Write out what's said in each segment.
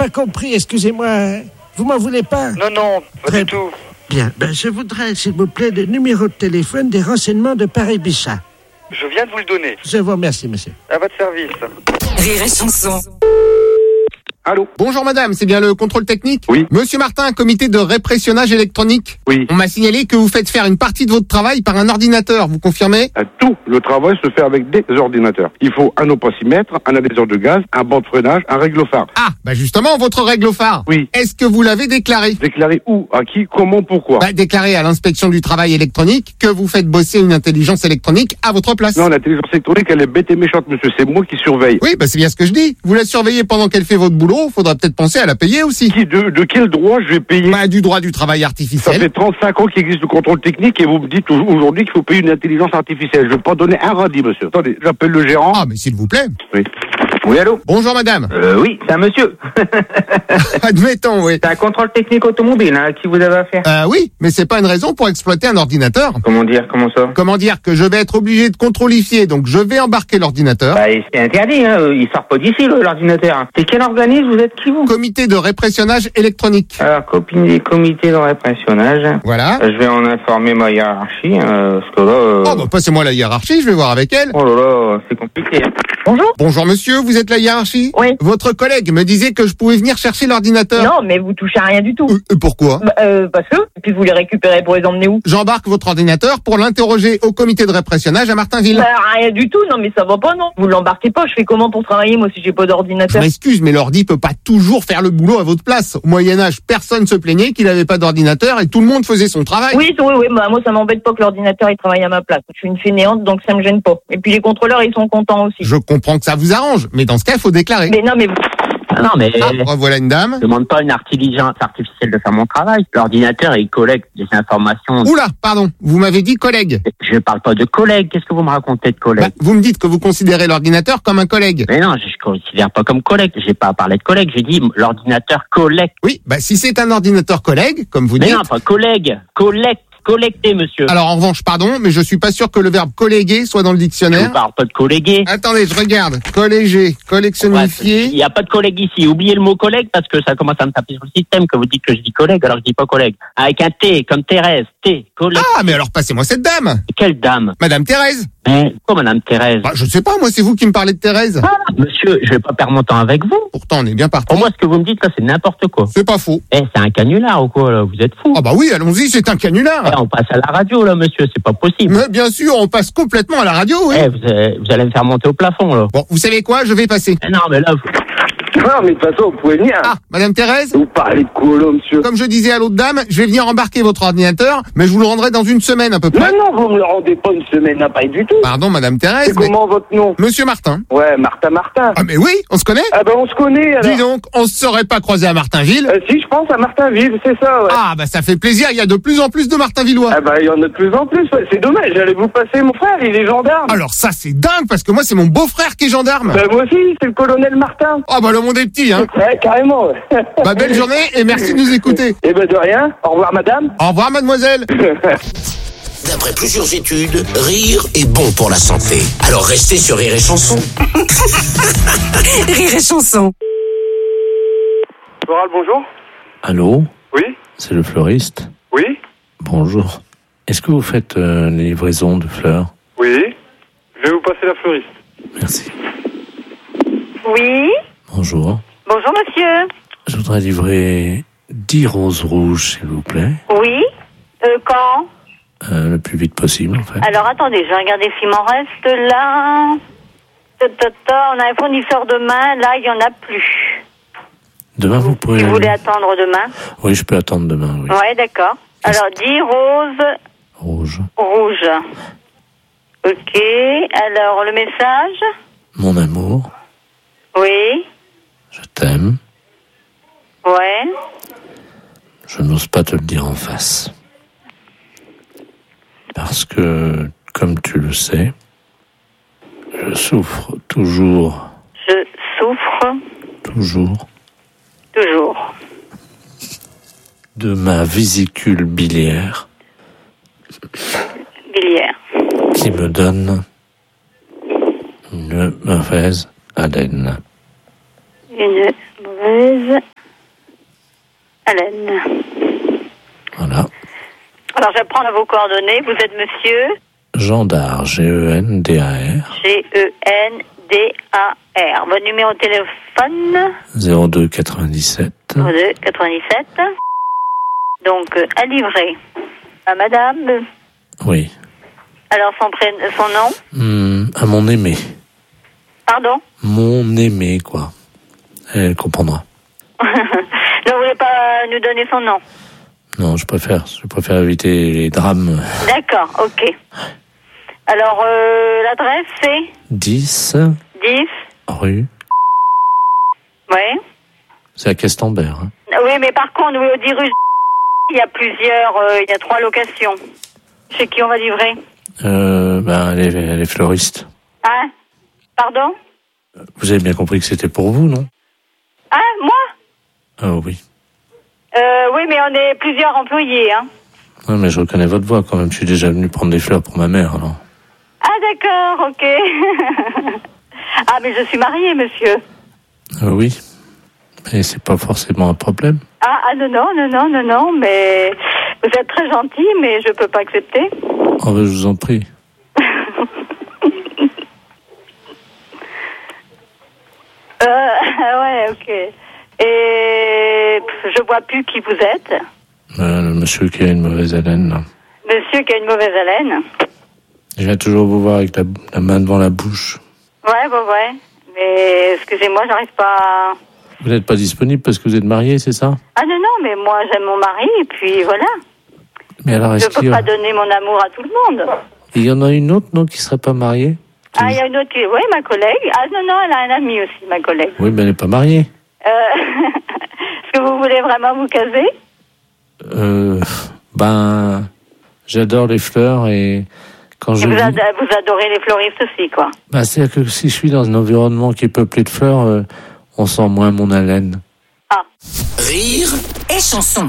pas compris, excusez-moi. Vous m'en voulez pas? Non, pas Très du tout. Bien, je voudrais, s'il vous plaît, le numéro de téléphone des renseignements de Paris-Bichat. Je viens de vous le donner. Je vous remercie, monsieur. À votre service. Rire et chanson. Allô? Bonjour madame, c'est bien le contrôle technique? Oui. Monsieur Martin, comité de répressionnage électronique. Oui. On m'a signalé que vous faites faire une partie de votre travail par un ordinateur, vous confirmez? Tout le travail se fait avec des ordinateurs. Il faut un opasimètre, un analyseur de gaz, un banc de freinage, un réglophare. Ah, justement, votre réglophare. Oui. Est-ce que vous l'avez déclaré? Déclaré où? À qui? Comment? Pourquoi? Déclaré à l'inspection du travail électronique que vous faites bosser une intelligence électronique à votre place. Non, l'intelligence électronique, elle est bête et méchante, monsieur. C'est moi qui surveille. Oui, c'est bien ce que je dis. Vous la surveillez pendant qu'elle fait votre boulot, faudra peut-être penser à la payer aussi. De quel droit je vais payer? Du droit du travail Ça artificiel. fait 35 ans qu'il existe le contrôle technique et vous me dites aujourd'hui qu'il faut payer une intelligence artificielle. Je ne vais pas donner un radis, monsieur. Attendez, j'appelle le gérant. Ah, mais s'il vous plaît. Oui. Oui, allô? Bonjour madame. Oui, c'est un monsieur. Admettons, oui. C'est un contrôle technique automobile, à qui vous avez affaire? Oui, mais c'est pas une raison pour exploiter un ordinateur. Comment dire? Comment ça? Comment dire que je vais être obligé de contrôlifier, donc je vais embarquer l'ordinateur. C'est interdit, il sort pas d'ici, l'ordinateur. C'est quel organisme? Vous êtes qui, vous? Comité de répressionnage électronique. Alors, comité de répressionnage. Voilà. Je vais en informer ma hiérarchie, parce que là... Passez-moi la hiérarchie, je vais voir avec elle. Oh là là, c'est compliqué. Bonjour. Bonjour monsieur, vous êtes la hiérarchie? Oui. Votre collègue me disait que je pouvais venir chercher l'ordinateur. Non, mais vous touchez à rien du tout. Pourquoi? Parce que, puis vous les récupérez pour les emmener où? J'embarque votre ordinateur pour l'interroger au comité de répressionnage à Martinville. Rien du tout, non mais ça va pas, non. Vous l'embarquez pas, je fais comment pour travailler, moi, si j'ai pas Je d'ordinateur? m'excuse, mais l'ordi peut pas toujours faire le boulot à votre place. Au Moyen-Âge, personne se plaignait qu'il avait pas d'ordinateur et tout le monde faisait son travail. Oui, moi ça m'embête pas que l'ordinateur il travaille à ma place. Je suis une fainéante, donc ça me gêne pas. Et puis les contrôleurs, ils sont contents aussi. Je comprends que ça vous arrange, mais dans ce cas, il faut déclarer. Mais non, mais vous... Non, mais... Voilà une dame. Je demande pas une intelligence artificielle de faire mon travail. L'ordinateur, il collecte des informations. Oula, pardon, vous m'avez dit collègue. Je parle pas de collègue. Qu'est-ce que vous me racontez de collègue? Vous me dites que vous considérez l'ordinateur comme un collègue. Mais non, je considère pas comme collègue. J'ai pas parlé de collègue. J'ai dit l'ordinateur collecte. Oui, si c'est un ordinateur collègue, comme vous dites. Mais non, pas collègue. Collecter, monsieur. Alors, en revanche, pardon, mais je suis pas sûr que le verbe colléguer soit dans le dictionnaire. Je ne parle pas de colléguer. Attendez, je regarde. Colléger, collectionnifier. Il n'y a pas de collègue ici. Oubliez le mot collègue parce que ça commence à me taper sur le système que vous dites que je dis collègue alors que je dis pas collègue. Avec un T, comme Thérèse. T, collègue. Ah, mais alors passez-moi cette dame. Quelle dame? Madame Thérèse. Pourquoi Madame Thérèse? Je ne sais pas, moi, c'est vous qui me parlez de Thérèse. Ah, monsieur, je vais pas perdre mon temps avec vous. Pourtant, on est bien parti. Pour moi, ce que vous me dites, là, c'est n'importe quoi. C'est pas faux. C'est un canular ou quoi, là? Vous êtes fou. Oui, allons-y, c'est un canular. On passe à la radio, là, monsieur, c'est pas possible. Mais bien sûr, on passe complètement à la radio, oui. Vous allez me faire monter au plafond, là. Bon, vous savez quoi, je vais passer. Non, mais là, Non, mais de toute façon, vous pouvez venir. Ah, Madame Thérèse? Vous parlez de quoi, là, monsieur? Comme je disais à l'autre dame, je vais venir embarquer votre ordinateur, mais je vous le rendrai dans une semaine à peu près. Non, vous me le rendez pas une semaine, pas du tout. Pardon, Madame Thérèse. C'est comment votre nom? Monsieur Martin. Ouais, Martin. Ah, mais oui, on se connaît? On se connaît, alors. Dis donc, on se serait pas croisé à Martinville? Si, je pense à Martinville, c'est ça, ouais. Ah, ça fait plaisir, il y a de plus en plus de Martinvillois. Il y en a de plus en plus, ouais. C'est dommage, j'allais vous passer mon frère, il est gendarme. Alors ça, c'est dingue, parce que moi, c'est mon beau-frère qui est gendarme. Moi aussi, c'est le colonel Martin. Le monde est petit, hein. Ouais, carrément, ouais. Belle journée et merci de nous écouter. De rien. Au revoir, madame. Au revoir, mademoiselle. D'après plusieurs études, rire est bon pour la santé. Alors restez sur Rire et Chanson. Rire et chanson. Floral, bonjour. Allô? Oui. C'est le fleuriste? Oui. Bonjour. Est-ce que vous faites les livraisons de fleurs? Oui. Je vais vous passer la fleuriste. Merci. Oui. Bonjour. Bonjour, monsieur. Je voudrais livrer 10 roses rouges, s'il vous plaît. Oui. Quand? Le plus vite possible, en fait. Alors, attendez, je vais regarder s'il m'en reste là. On a un fournisseur demain. Là, il n'y en a plus. Demain, vous pourrez... Vous voulez attendre demain? Oui, je peux attendre demain, oui. Ouais, d'accord. Alors, 10 roses... Rouges. Rouges. Ok. Alors, le message? Mon amour, Oui. je t'aime. Ouais. Je n'ose pas te le dire en face. Parce que, comme tu le sais, je souffre toujours. Je souffre Toujours. De ma vésicule biliaire. Qui me donne une mauvaise haleine. Une mauvaise Allen. Voilà. Alors, je vais prendre vos coordonnées. Vous êtes monsieur Gendar, G-E-N-D-A-R. G-E-N-D-A-R. Votre numéro de téléphone 02 97. 02 97. Donc, à livrer. À madame. Oui. Alors, son nom À mon aimé. Pardon? Mon aimé, quoi. Elle comprendra. Non, vous voulez pas nous donner son nom? Non, je préfère éviter les drames. D'accord, ok. Alors, l'adresse, c'est 10 rue. Oui. C'est à Questembert. Hein. Oui, mais par contre, oui, au 10 rue, il y a il y a 3 locations. Chez qui on va livrer? Elle est fleuriste. Hein? Pardon? Vous avez bien compris que c'était pour vous, non? Hein? Moi? Oui. Oui, mais on est plusieurs employés, hein. Ouais, mais je reconnais votre voix quand même. Je suis déjà venu prendre des fleurs pour ma mère, alors. Ah, d'accord, ok. Ah, mais je suis mariée, monsieur. Oui. Mais c'est pas forcément un problème. Non, mais vous êtes très gentil, mais je peux pas accepter. Oh, je vous en prie. Ouais, ok. Et je vois plus qui vous êtes. Le monsieur qui a une mauvaise haleine, là. Monsieur qui a une mauvaise haleine. Je viens toujours vous voir avec la main devant la bouche. Ouais. Mais excusez-moi, j'arrive pas. Vous n'êtes pas disponible parce que vous êtes marié, c'est ça? Ah non, mais moi j'aime mon mari et puis voilà. Mais alors, je peux pas donner mon amour à tout le monde. Il y en a une autre, non, qui serait pas mariée? Ah, il y a une autre qui... Oui, ma collègue. Ah non, elle a un ami aussi, ma collègue. Oui, mais elle n'est pas mariée. Est-ce que vous voulez vraiment vous caser? J'adore les fleurs et quand je... Vous adorez les fleuristes aussi, quoi. C'est-à-dire que si je suis dans un environnement qui est peuplé de fleurs, on sent moins mon haleine. Ah. Rire et chanson.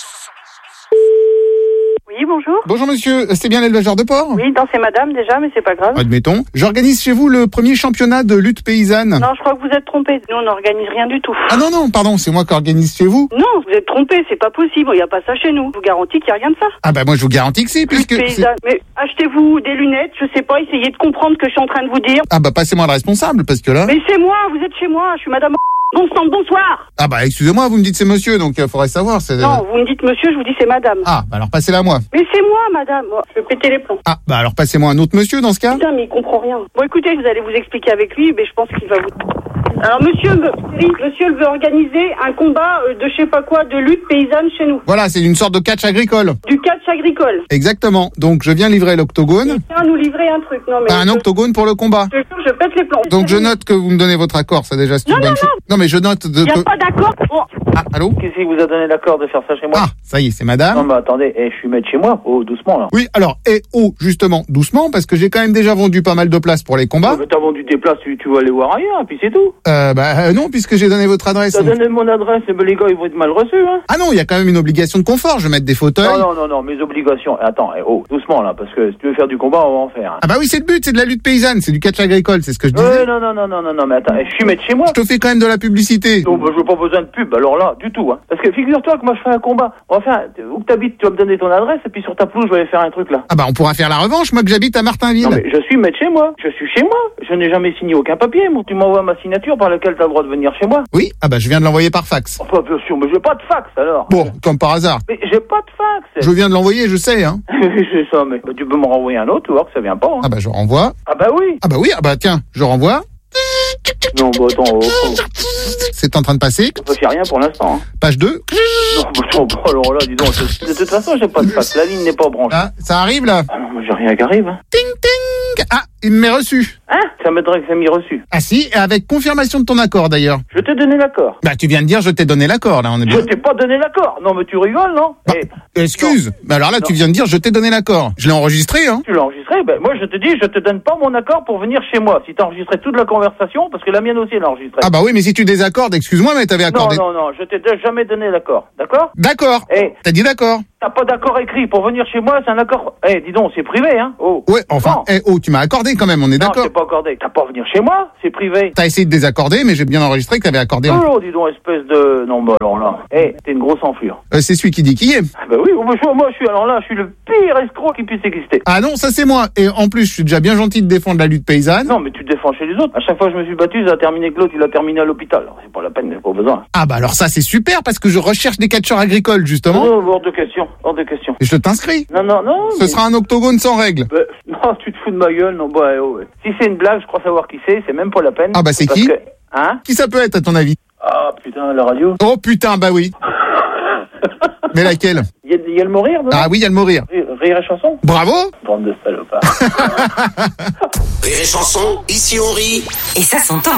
Oui, bonjour. Bonjour monsieur, c'est bien l'éleveur de porc? Oui, non, c'est madame déjà, mais c'est pas grave. Admettons. J'organise chez vous le premier championnat de lutte paysanne. Non, je crois que vous êtes trompé. Nous, on n'organise rien du tout. Ah non, pardon, c'est moi qui organise chez vous. Non, vous êtes trompé, c'est pas possible. Il n'y a pas ça chez nous. Je vous garantis qu'il n'y a rien de ça. Ah moi je vous garantis que si, puisque... Lutte paysanne. Mais achetez-vous des lunettes, je sais pas, essayez de comprendre ce que je suis en train de vous dire. Passez-moi le responsable, parce que là... Mais c'est moi, vous êtes chez moi, je suis madame... Bon sang, bonsoir. Excusez-moi, vous me dites c'est monsieur, donc il faudrait savoir. Non, vous me dites monsieur, je vous dis c'est madame. Alors passez-la moi. Mais c'est moi, madame. Je vais péter les plombs. Alors passez-moi un autre monsieur dans ce cas. Putain, mais il comprend rien. Bon, écoutez, vous allez vous expliquer avec lui, mais je pense qu'il va vous... Alors, monsieur veut organiser un combat de je sais pas quoi, de lutte paysanne chez nous. Voilà, c'est une sorte de catch agricole. Du catch agricole. Exactement. Donc, je viens livrer l'octogone. Il vient nous livrer un truc. Non, mais un octogone pour le combat. Je jure, je pète les plombs. Donc, je note que vous me donnez votre accord, ça déjà, c'est une bonne chose. Non, mais je note de... Il n'y a pas d'accord. Bon. Allô? Qu'est-ce qui vous a donné l'accord de faire ça chez moi? Ça y est, c'est madame. Non, mais attendez, je suis maître chez moi. Oh, doucement, là. Oui, alors, justement, doucement, parce que j'ai quand même déjà vendu pas mal de places pour les combats. Mais t'as vendu tes places, tu vas aller voir ailleurs, puis c'est tout. Non, puisque j'ai donné votre adresse. T'as donné mon adresse, mais les gars, ils vont être mal reçus, hein. Ah non, il y a quand même une obligation de confort, je vais mettre des fauteuils. Non, mes obligations. Attends, doucement, là, parce que si tu veux faire du combat, on va en faire. Hein. Oui, c'est le but, c'est de la lutte paysanne, c'est du catch agricole, c'est ce que je disais. Non, mais attends, je suis maître chez moi. Je te fais quand même de la publicité. Donc, je veux pas besoin de pub, alors là, du tout, hein. Parce que figure-toi que moi, je fais un combat. On va faire, où que t'habites, tu vas me donner ton adresse, et puis sur ta pelouse, je vais aller faire un truc, là. On pourra faire la revanche, moi que j'habite à Martinville. Non, mais je suis maître chez moi. Je suis chez moi. Je n'ai jamais signé aucun papier. Tu m'envoies ma signature par laquelle t'as le droit de venir chez moi. Oui, je viens de l'envoyer par fax. Bien sûr, mais j'ai pas de fax, alors. Bon, comme par hasard. Mais j'ai pas de fax. Je viens de l'envoyer, je sais, hein. C'est ça, mais tu peux me renvoyer un autre, tu vois que ça vient pas, hein. Je renvoie. Oui. Tiens, je renvoie. Non, attends, c'est en train de passer. Ça fait rien pour l'instant, hein. Page 2. Non, alors là, dis donc, de toute façon, j'ai pas de fax. La ligne n'est pas branchée. Ça arrive, là. Non, mais j'ai rien qui arrive, hein. Ting, ting. Il m'est reçu. Hein? Ça m'aiderait que ça m'ait reçu. Si, avec confirmation de ton accord, d'ailleurs. Je t'ai donné l'accord. Tu viens de dire je t'ai donné l'accord, là, on est bien. Je t'ai pas donné l'accord. Non, mais tu rigoles, non? Excuse. Non. Mais alors là, tu viens de dire je t'ai donné l'accord. Je l'ai enregistré, hein. Tu l'as enregistré? Moi, je te dis, je te donne pas mon accord pour venir chez moi. Si t'as enregistré toute la conversation, parce que la mienne aussi, elle a enregistré. Oui, mais si tu désaccordes, excuse-moi, mais t'avais accordé. Non, je t'ai jamais donné l'accord. D'accord? D'accord. T'as dit d'accord. T'as pas d'accord écrit pour venir chez moi, c'est un accord. Dis donc, c'est privé, hein. Ouais, enfin, tu m'as accordé accordé quand même, on est Non, d'accord. c'est pas accordé. T'as pas à venir chez moi, c'est privé. T'as essayé de désaccorder, mais j'ai bien enregistré que t'avais accordé. Oh, dis donc, espèce de... Non, bah alors là... t'es une grosse enflure. C'est celui qui dit qui est. Ah bah oui, moi je suis... Alors là, je suis le pire escroc qui puisse exister. Ah non, ça c'est moi. Et en plus, je suis déjà bien gentil de défendre la lutte paysanne. Non, mais tu te défends chez les autres. À chaque fois que je me suis battu, ça a terminé que l'autre, il a terminé à l'hôpital. Alors, c'est pas la peine, pas besoin. Ah bah alors ça c'est super, parce que je recherche des catcheurs agricoles, justement. Non, hors de question, hors de question. Et je t'inscris. Non. Ce sera un octogone sans règles. Bah, non, tu te fous de ma gueule, non, bah, ouais. Si c'est une blague, je crois savoir qui c'est même pas la peine. Ah bah c'est parce qui que... Hein? Qui ça peut être à ton avis? Ah putain, la radio. Oh putain, bah oui. Mais laquelle? Il y a le mot rire, non? Ah oui, il y a le mot rire. Rire et chanson? Bravo. Bande de salopards. Rire et chanson, ici on rit. Et ça s'entend.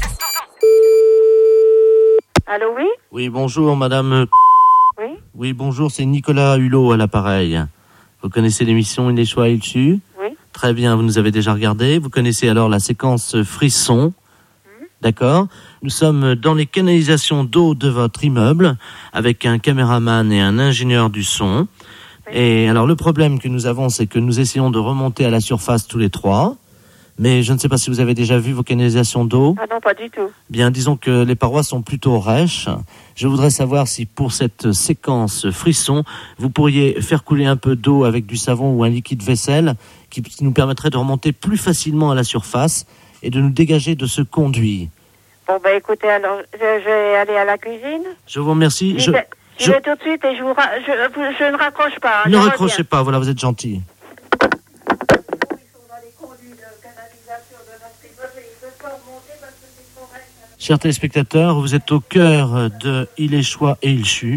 Allô, oui? Oui, bonjour, madame. Oui? Oui, bonjour, c'est Nicolas Hulot à l'appareil. Vous connaissez l'émission Il est choix, il su? Oui. Très bien, vous nous avez déjà regardé. Vous connaissez alors la séquence frisson. D'accord. Nous sommes dans les canalisations d'eau de votre immeuble avec un caméraman et un ingénieur du son. Oui. Et alors le problème que nous avons, c'est que nous essayons de remonter à la surface tous les trois. Mais je ne sais pas si vous avez déjà vu vos canalisations d'eau. Ah non, pas du tout. Bien, disons que les parois sont plutôt rêches. Je voudrais savoir si pour cette séquence frisson, vous pourriez faire couler un peu d'eau avec du savon ou un liquide vaisselle qui nous permettrait de remonter plus facilement à la surface et de nous dégager de ce conduit. Bon, ben écoutez, alors, je vais aller à la cuisine. Je vous remercie. Je vais tout de suite et je ne raccroche pas. Ne raccrochez pas, voilà, vous êtes gentil. Chers téléspectateurs, vous êtes au cœur de Il est choix et il chut.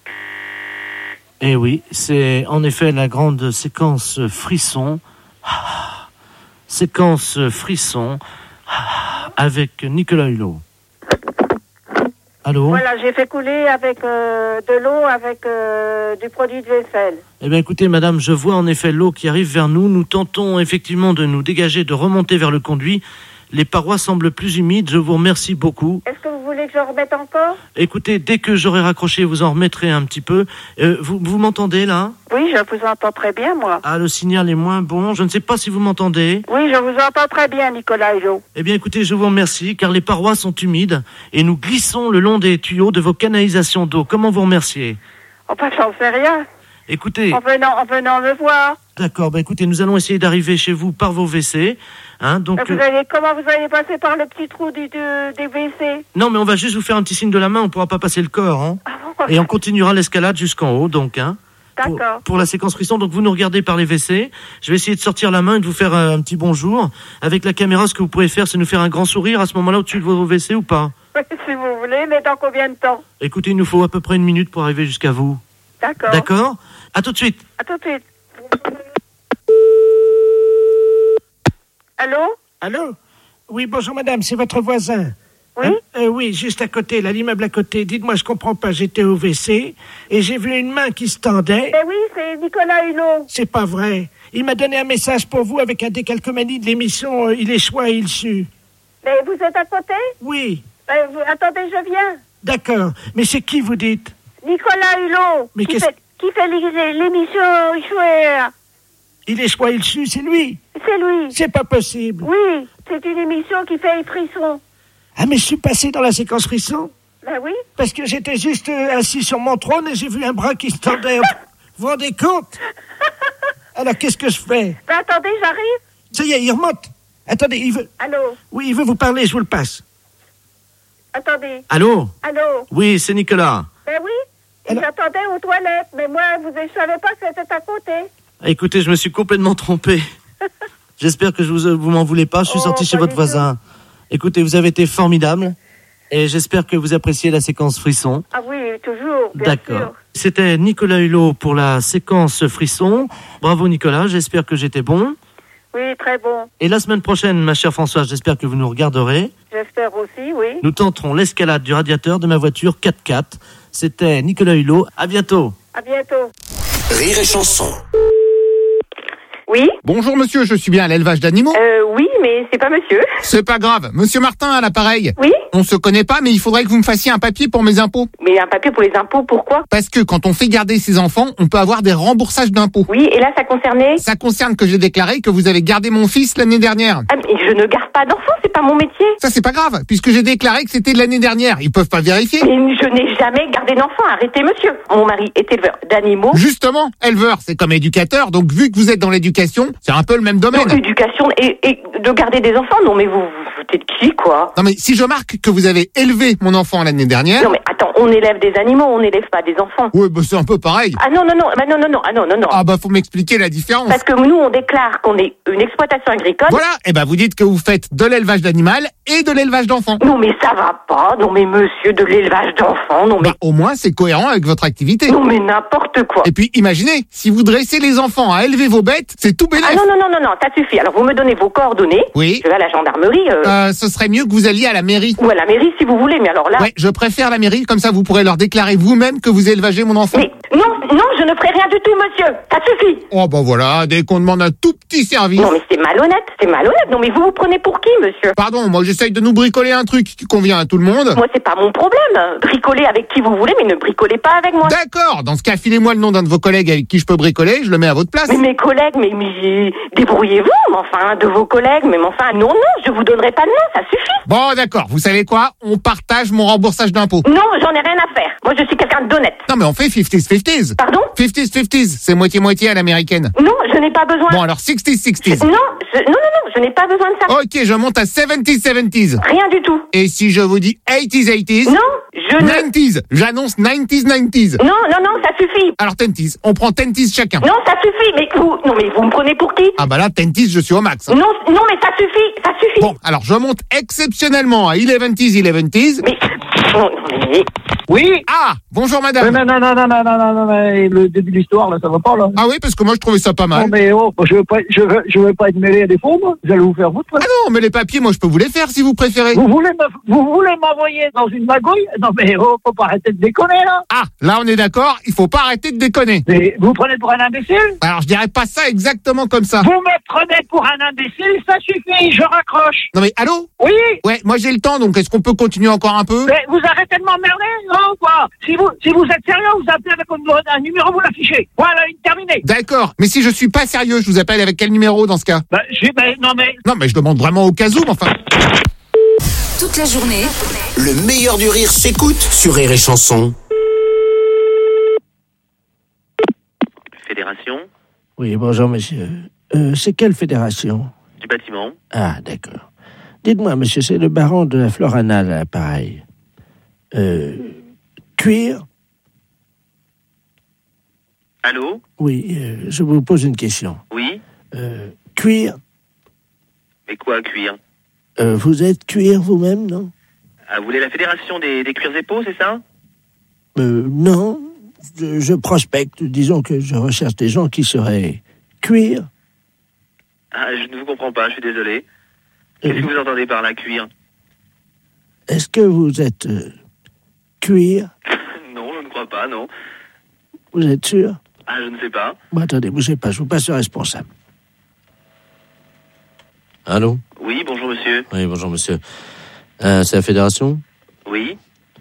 Et oui, c'est en effet la grande séquence frisson. Séquence frisson avec Nicolas Hulot. Allô? Voilà, j'ai fait couler avec de l'eau avec du produit de vaisselle. Eh bien écoutez madame, je vois en effet l'eau qui arrive vers nous. Nous tentons effectivement de nous dégager, de remonter vers le conduit. Les parois semblent plus humides, je vous remercie beaucoup. Est-ce que vous voulez que je remette encore? Écoutez, dès que j'aurai raccroché, vous en remettrez un petit peu. Vous m'entendez là? Oui, je vous entends très bien, moi. Ah, le signal est moins bon, je ne sais pas si vous m'entendez. Oui, je vous entends très bien, Nicolas Hulot. Eh bien écoutez, je vous remercie, car les parois sont humides et nous glissons le long des tuyaux de vos canalisations d'eau. Comment vous remercier? Enfin, j'en sais rien. Écoutez... En venant me voir. D'accord, écoutez, nous allons essayer d'arriver chez vous par vos WC. Hein, donc, comment vous allez passer par le petit trou des WC? Non, mais on va juste vous faire un petit signe de la main, on ne pourra pas passer le corps. Hein. Et on continuera l'escalade jusqu'en haut, donc. Hein, d'accord. Pour la séquence frisson, donc vous nous regardez par les WC. Je vais essayer de sortir la main et de vous faire un petit bonjour. Avec la caméra, ce que vous pouvez faire, c'est nous faire un grand sourire à ce moment-là au-dessus de vos WC ou pas? Oui, si vous voulez, mais dans combien de temps? Écoutez, il nous faut à peu près 1 minute pour arriver jusqu'à vous. D'accord. D'accord? À tout de suite. À tout de suite. Allô? Allô? Oui, bonjour madame, c'est votre voisin. Oui? Oui, juste à côté, là, l'immeuble à côté. Dites-moi, je comprends pas, j'étais au WC et j'ai vu une main qui se tendait. Ben oui, c'est Nicolas Hulot. C'est pas vrai. Il m'a donné un message pour vous avec un décalcomanie de l'émission Il est choix et il su. Mais vous êtes à côté? Oui. Attendez, je viens. D'accord. Mais c'est qui vous dites? Nicolas Hulot. Mais qui fait l'émission Chouer. Il est choix, il su, c'est lui. C'est lui. C'est pas possible. Oui, c'est une émission qui fait frisson. Ah, mais je suis passé dans la séquence frisson. Ben oui. Parce que j'étais juste assis sur mon trône et j'ai vu un bras qui se tendait. Vous vous rendez compte? Alors, qu'est-ce que je fais? Ben attendez, j'arrive. Ça y est, il remonte. Attendez, il veut... Allô? Oui, il veut vous parler, je vous le passe. Attendez. Allô? Allô? Oui, c'est Nicolas. Ben oui. J'attendais aux toilettes, mais moi, je savais pas que c'était à côté. Écoutez, je me suis complètement trompé. J'espère que vous m'en voulez pas. Je suis sorti chez votre voisin. Écoutez, vous avez été formidable. Et j'espère que vous appréciez la séquence frisson. Ah oui, toujours, bien D'accord. sûr. C'était Nicolas Hulot pour la séquence frisson. Bravo Nicolas, j'espère que j'étais bon. Oui, très bon. Et la semaine prochaine, ma chère Françoise, j'espère que vous nous regarderez. J'espère aussi, oui. Nous tenterons l'escalade du radiateur de ma voiture 4x4. C'était Nicolas Hulot. À bientôt. À bientôt. Rire et chanson. Oui. Bonjour monsieur, je suis bien à l'élevage d'animaux. Oui, mais c'est pas monsieur. C'est pas grave. Monsieur Martin à l'appareil. Oui. On se connaît pas, mais il faudrait que vous me fassiez un papier pour mes impôts. Mais un papier pour les impôts, pourquoi? Parce que quand on fait garder ses enfants, on peut avoir des remboursages d'impôts. Oui, et là, ça concernait? Ça concerne que j'ai déclaré que vous avez gardé mon fils l'année dernière. Ah, mais je ne garde pas d'enfants, c'est pas mon métier. Ça, c'est pas grave, puisque j'ai déclaré que c'était de l'année dernière. Ils peuvent pas vérifier. Mais je n'ai jamais gardé d'enfants, arrêtez, monsieur. Mon mari est éleveur d'animaux. Justement, éleveur, c'est comme éducateur, donc vu que vous êtes dans l'éducation, c'est un peu le même domaine. Non, éducation et de garder des enfants, non mais vous foutez de qui, quoi? Non mais si je marque que vous avez élevé mon enfant l'année dernière... Non mais attends, on élève des animaux, on n'élève pas des enfants. Oui, bah c'est un peu pareil. Ah non, non. Ah bah faut m'expliquer la différence. Parce que nous, on déclare qu'on est une exploitation agricole. Voilà, et bah vous dites que vous faites de l'élevage d'animal et de l'élevage d'enfants. Non mais ça va pas, non mais monsieur, de l'élevage d'enfants, non mais... Bah au moins c'est cohérent avec votre activité. Non mais n'importe quoi. Et puis imaginez, si vous dressez les enfants à élever vos bêtes, c'est tout bénef. Ah non, ça suffit. Alors vous me donnez vos coordonnées. Oui. Je vais à la gendarmerie. Ce serait mieux que vous alliez à la mairie. Ou à la mairie si vous voulez, mais alors là... Ouais, je préfère la mairie, comme ça vous pourrez leur déclarer vous-même que vous élevagez mon enfant. Mais non, je ne ferai rien du tout, monsieur. Ça suffit. Oh bah voilà, dès qu'on demande un tout petit service. Non mais c'est malhonnête. Non mais vous vous prenez pour qui, monsieur? Pardon, moi j'essaye de nous bricoler un truc qui convient à tout le monde. Moi c'est pas mon problème. Bricolez avec qui vous voulez, mais ne bricolez pas avec moi. D'accord, dans ce cas, filez-moi le nom d'un de vos collègues avec qui je peux bricoler, je le mets à votre place. Mais mes collègues, mais débrouillez-vous, enfin, de vos collègues, mais enfin, non, je vous donnerai pas de nom, ça suffit. Bon d'accord, vous savez quoi? On partage mon remboursage d'impôts. Non, j'en ai rien à faire. Moi je suis quelqu'un d'honnête. Non mais on fait 50-50. Pardon? 50-50, c'est moitié-moitié à l'américaine. Non, je n'ai pas besoin. Bon alors 60-60. Non, je n'ai pas besoin de ça. Ok, je monte à 70-70. Rien du tout. Et si je vous dis 80s-80s? Non, je ne... 90s, j'annonce 90s-90s. Non, ça suffit. Alors 10s, on prend 10s chacun. Non, ça suffit, mais vous me prenez pour qui? Ah bah là, 10s, je suis au max. Non, mais ça suffit. Bon, alors je monte exceptionnellement à 11s. Mais... Non, mais... Oui. Ah, bonjour madame. Mais non, le début de l'histoire, là, ça va pas, là. Ah oui, parce que moi je trouvais ça pas mal. Non, mais je veux pas être mêlé à des faux, moi. Vous allez vous faire foutre. Ah non, mais les papiers, moi je peux vous les faire si vous préférez. Vous voulez m'envoyer dans une magouille? Non, mais faut pas arrêter de déconner, là. Ah, là on est d'accord, il faut pas arrêter de déconner. Mais vous prenez pour un imbécile? Alors je dirais pas ça exactement comme ça. Vous me prenez pour un imbécile, ça suffit, je raccroche. Non mais allô? Oui. Ouais, moi j'ai le temps, donc est-ce qu'on peut continuer encore un peu? Mais vous arrêtez de m'emmerder, non, quoi? Si vous êtes sérieux, vous appelez avec un numéro, vous l'affichez. Voilà, terminé. D'accord, mais si je suis pas sérieux, je vous appelle avec quel numéro dans ce cas? Non mais je demande vraiment au cas où, mais enfin... Toute la journée, Le meilleur du rire s'écoute sur Rire et Chanson. Fédération Oui, bonjour monsieur. C'est quelle fédération? du bâtiment. Ah, d'accord. Dites-moi, monsieur, c'est le baron de la Florana, là, pareil. Cuir? Allô? Oui, je vous pose une question. Oui? Cuir? Mais quoi, cuir? Vous êtes cuir vous-même, non? Ah, vous voulez la fédération des cuirs et peaux, c'est ça? Non. Je prospecte. Disons que je recherche des gens qui seraient cuir. Ah, je ne vous comprends pas, je suis désolé. Qu'est-ce que vous entendez par là, cuir? Est-ce que vous êtes cuir? Non, je ne crois pas, non. Vous êtes sûr? Ah, je ne sais pas. Bon, attendez, bougez pas, je vous passe le responsable. Allô? Oui, bonjour monsieur. Oui, bonjour monsieur. C'est la fédération? Oui.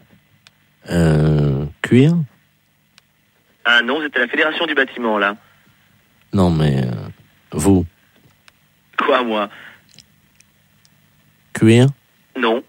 Cuir? Ah non, c'était la fédération du bâtiment, là. Non, mais vous? Quoi, moi? Cuir? Non.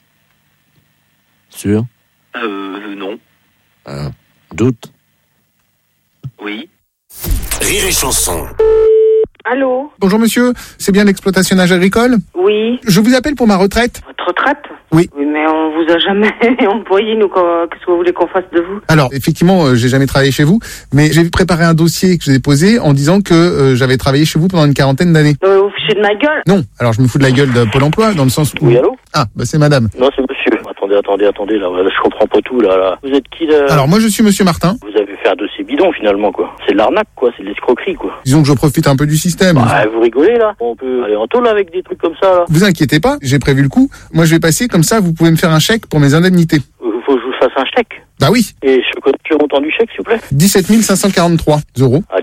Sûr? Non. Doute? Oui. Rire et Chanson. Allô? Bonjour monsieur, c'est bien l'exploitationnage agricole? Oui. Je vous appelle pour ma retraite. Votre retraite? Oui. Oui, mais on vous a jamais employé, nous, qu'est-ce que vous voulez qu'on fasse de vous? Alors, effectivement, j'ai jamais travaillé chez vous, mais j'ai préparé un dossier que je vous ai posé en disant que j'avais travaillé chez vous pendant une quarantaine d'années. Vous fichez de ma gueule? Non, alors je me fous de la gueule de Pôle emploi, dans le sens où... Oui, allô? Ah, bah c'est madame. Non, c'est monsieur. Attendez, là, je comprends pas tout, là. Vous êtes qui, là? Alors, moi, je suis monsieur Martin. Vous avez fait un dossier bidon, finalement, quoi. C'est de l'arnaque, quoi, c'est de l'escroquerie, quoi. Disons que je profite un peu du système. Vous rigolez, là? On peut aller en tôle avec des trucs comme ça, là. Vous inquiétez pas, j'ai prévu le coup. Moi, je vais passer, comme ça, vous pouvez me faire un chèque pour mes indemnités. Faut que je vous fasse un chèque? Bah oui. Et je connais le montant du chèque, s'il vous plaît? 17 543 €. Ah, 17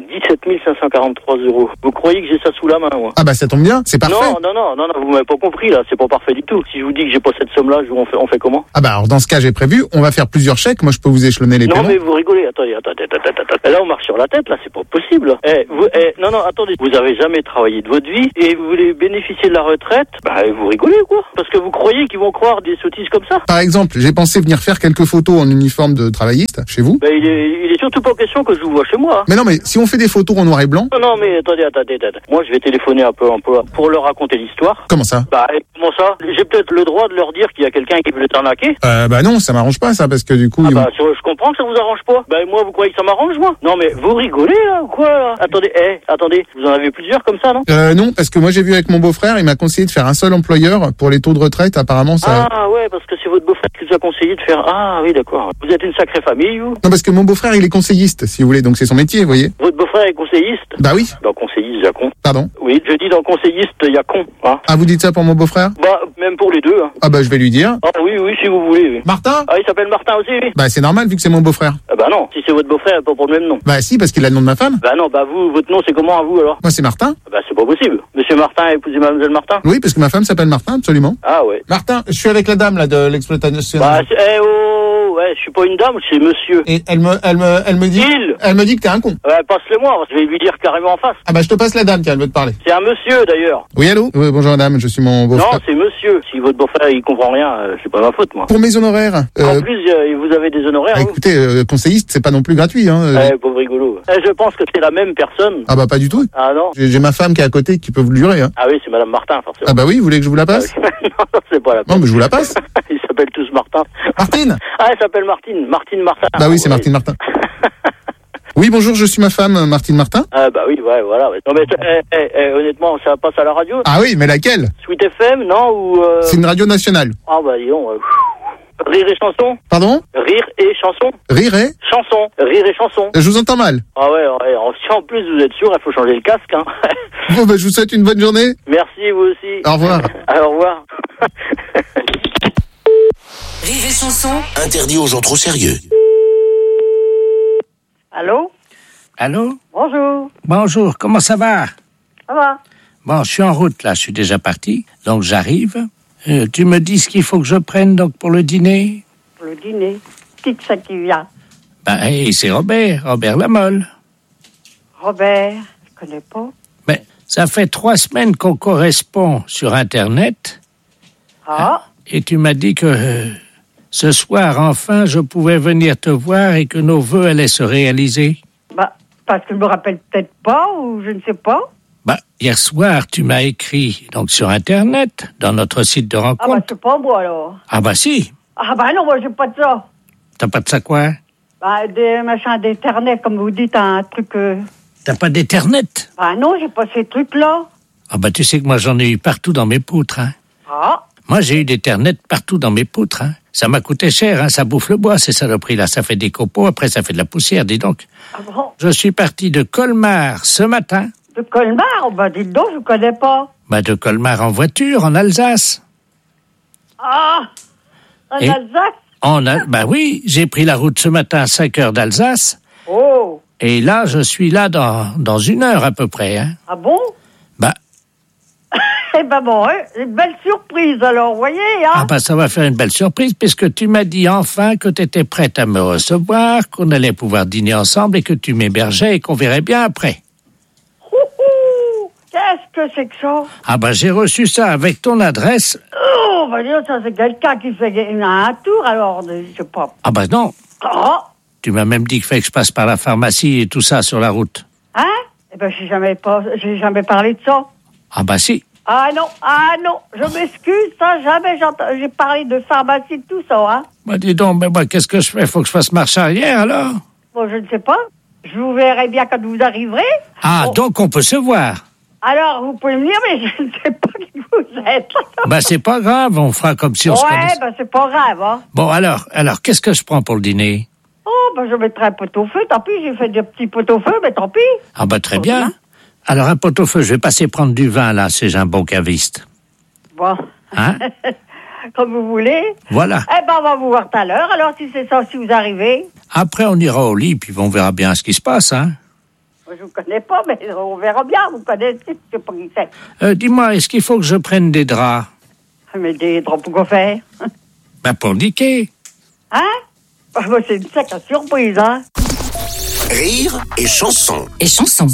543 €. Vous croyez que j'ai ça sous la main, moi? Ah bah ça tombe bien, c'est parfait. Non, vous m'avez pas compris, là. C'est pas parfait du tout. Si je vous dis que j'ai pas cette somme-là, on fait comment? Ah bah alors dans ce cas, j'ai prévu, on va faire plusieurs chèques. Moi, je peux vous échelonner les Non, paiements. mais vous rigolez. Attendez. Là, on marche sur la tête, là. C'est pas possible. Non, attendez. Vous avez jamais travaillé de votre vie et vous voulez bénéficier de la retraite? Bah, vous rigolez, quoi. Parce que vous croyez qu'ils vont croire des sottises comme ça? Par exemple, j'ai pensé venir faire quelques photos en uniforme de travailliste chez vous. Bah, il est surtout pas question que je vous vois chez moi. Mais non, mais si on fait des photos en noir et blanc. Non, mais attendez. Moi, je vais téléphoner un peu pour leur raconter l'histoire. Comment ça? Bah, comment ça? J'ai peut-être le droit de leur dire qu'il y a quelqu'un qui veut t'arnaquer. Bah non, ça m'arrange pas ça, parce que du coup. Je comprends que ça vous arrange pas. Bah, moi, vous croyez que ça m'arrange, moi? Non, mais vous rigolez, là, ou quoi, là? Attendez. Vous en avez plusieurs comme ça, non? Non, parce que moi, j'ai vu avec mon beau-frère, il m'a conseillé de faire un seul employeur pour les taux de retraite. Apparemment, ça. Ah, ouais, parce que c'est votre beau-frère qui vous a conseillé de faire. Ah, oui, d'accord. Vous êtes une sacrée famille, vous? Non, parce que mon beau-frère, il est conseilliste, si vous voulez, donc c'est son métier, vous voyez. Votre beau-frère est conseilliste? Bah oui. Dans conseilliste, il y a con. Pardon? Oui, je dis dans conseilliste, il y a con, hein. Ah, vous dites ça pour mon beau-frère? Bah, même pour les deux, hein. Ah bah, je vais lui dire. Ah oui, si vous voulez, oui. Martin? Ah, il s'appelle Martin aussi, oui. Bah, c'est normal, vu que c'est mon beau-frère. Ah bah non, si c'est votre beau-frère, pas pour le même nom. Bah si, parce qu'il a le nom de ma femme. Bah non, bah vous, votre nom, c'est comment à vous, alors? Moi, c'est Martin. Bah c'est pas possible. Monsieur Martin a épousé Mademoiselle Martin? Oui, parce que ma femme s'appelle Martin, absolument. Ah ouais. Martin, je suis avec la dame, là, de l'exploitation. Bah, ouais, je suis pas une dame, c'est monsieur. Et elle me dit. Elle me dit que t'es un con. Ouais, passe-le-moi, je vais lui dire carrément en face. Ah bah, je te passe la dame, tiens, elle veut te parler. C'est un monsieur, d'ailleurs. Oui, allô? Oui, bonjour madame, je suis mon beau-frère. Non, c'est monsieur. Si votre beau-frère, il comprend rien, c'est pas ma faute, moi. Pour mes honoraires. En plus, vous avez des honoraires, vous? Écoutez, conseilliste, c'est pas non plus gratuit, hein. Pauvre rigolo. Je pense que c'est la même personne. Ah bah, pas du tout. Ah non? J'ai ma femme qui est à côté qui peut vous le jurer, hein. Ah oui, c'est madame Martin, forcément. Ah bah oui, vous voulez que je vous la passe? Non, c'est pas la peine. Non, mais je vous la passe. Ils s'appellent tous Martin. Martine? Ah, elle s'appelle Martine. Martine Martin. Bah oui, c'est Martine Martin. Oui, bonjour, je suis ma femme, Martine Martin. Ah bah oui, ouais, voilà. Non mais honnêtement, ça passe à la radio? Ah oui, mais laquelle? Sweet FM, non? Ou C'est une radio nationale. Ah bah dis donc. Rire et chanson? Pardon? Rire et chanson? Rire et? Chanson. Rire et chanson. Je vous entends mal. Ah ouais, si en plus vous êtes sûr, il faut changer le casque, hein. Bon bah je vous souhaite une bonne journée. Merci, vous aussi. Au revoir. Au revoir. Rire et chanson. Interdit aux gens trop sérieux. Allô? Allô? Bonjour. Bonjour, comment ça va? Ça va? Bon, je suis en route là, je suis déjà parti, donc j'arrive. Tu me dis ce qu'il faut que je prenne donc pour le dîner? Pour le dîner. Qui que ça qui vient? C'est Robert Lamolle. Robert, je connais pas. Mais ça fait 3 semaines qu'on correspond sur Internet. Ah? Et tu m'as dit que ce soir, enfin, je pouvais venir te voir et que nos vœux allaient se réaliser. Bah, parce que je me rappelle peut-être pas, ou je ne sais pas. Bah, hier soir, tu m'as écrit, donc sur Internet, dans notre site de rencontre. Ah bah, c'est pas moi, alors. Ah bah si. Ah bah non, moi, j'ai pas de ça. T'as pas de ça quoi? Bah, des machins d'Internet, comme vous dites, un truc... T'as pas d'Internet? Bah non, j'ai pas ces trucs-là. Ah bah tu sais que moi, j'en ai eu partout dans mes poutres, hein. Ah? Moi, j'ai eu d'Internet partout dans mes poutres, hein. Ça m'a coûté cher, hein. Ça bouffe le bois, ces saloperies-là. Ça fait des copeaux, après ça fait de la poussière, dis donc. Ah bon? Je suis parti de Colmar ce matin. De Colmar? Bah dites donc, je connais pas. Bah de Colmar en voiture, en Alsace. Ah! En Et- Alsace? Bah oui, j'ai pris la route ce matin à 5 heures d'Alsace. Oh! Et là, je suis là dans 1 heure à peu près, hein. Ah bon? Bah, Eh ben bon, hein, une belle surprise, alors, vous voyez, hein? ça va faire une belle surprise puisque tu m'as dit enfin que tu étais prête à me recevoir, qu'on allait pouvoir dîner ensemble et que tu m'hébergeais et qu'on verrait bien après. Ouhou! Qu'est-ce que c'est que ça? Ah bah j'ai reçu ça avec ton adresse. Oh, bah dire, ça c'est quelqu'un qui fait un tour, alors, je sais pas. Ah bah non, Ah! tu m'as même dit qu'il fallait que je passe par la pharmacie et tout ça sur la route. Hein? Eh ben, j'ai jamais parlé de ça. Ah bah si. Ah non, je m'excuse, ça, jamais j'ai parlé de pharmacie, de tout ça, hein. Bah dis donc, mais moi qu'est-ce que je fais? Faut que je fasse marche arrière alors? Bon, je ne sais pas. Je vous verrai bien quand vous arriverez. Ah, Bon. donc on peut se voir. Alors, vous pouvez me dire, mais je ne sais pas qui vous êtes. Bah c'est pas grave, on fera comme si on se Ouais, connaissait. ben c'est pas grave, hein. Bon alors, qu'est-ce que je prends pour le dîner? Oh, ben je mettrai un pot-au-feu, tant pis, j'ai fait des petits pot-au-feu, mais tant pis. Ah bah très bien. Alors un pot-au-feu, je vais passer prendre du vin là, c'est un bon caviste. Bon. Hein? Comme vous voulez. Voilà. Eh ben, on va vous voir tout à l'heure, alors si c'est ça, si vous arrivez. Après on ira au lit, puis on verra bien ce qui se passe, hein. je vous connais pas, mais on verra bien, vous connaissez, je sais pas qui c'est. Dis-moi, est-ce qu'il faut que je prenne des draps? Mais des draps pour quoi faire? Bah, pour niquer. Hein? Bah, c'est une sacrée surprise, hein? Rire et chanson. Et chanson.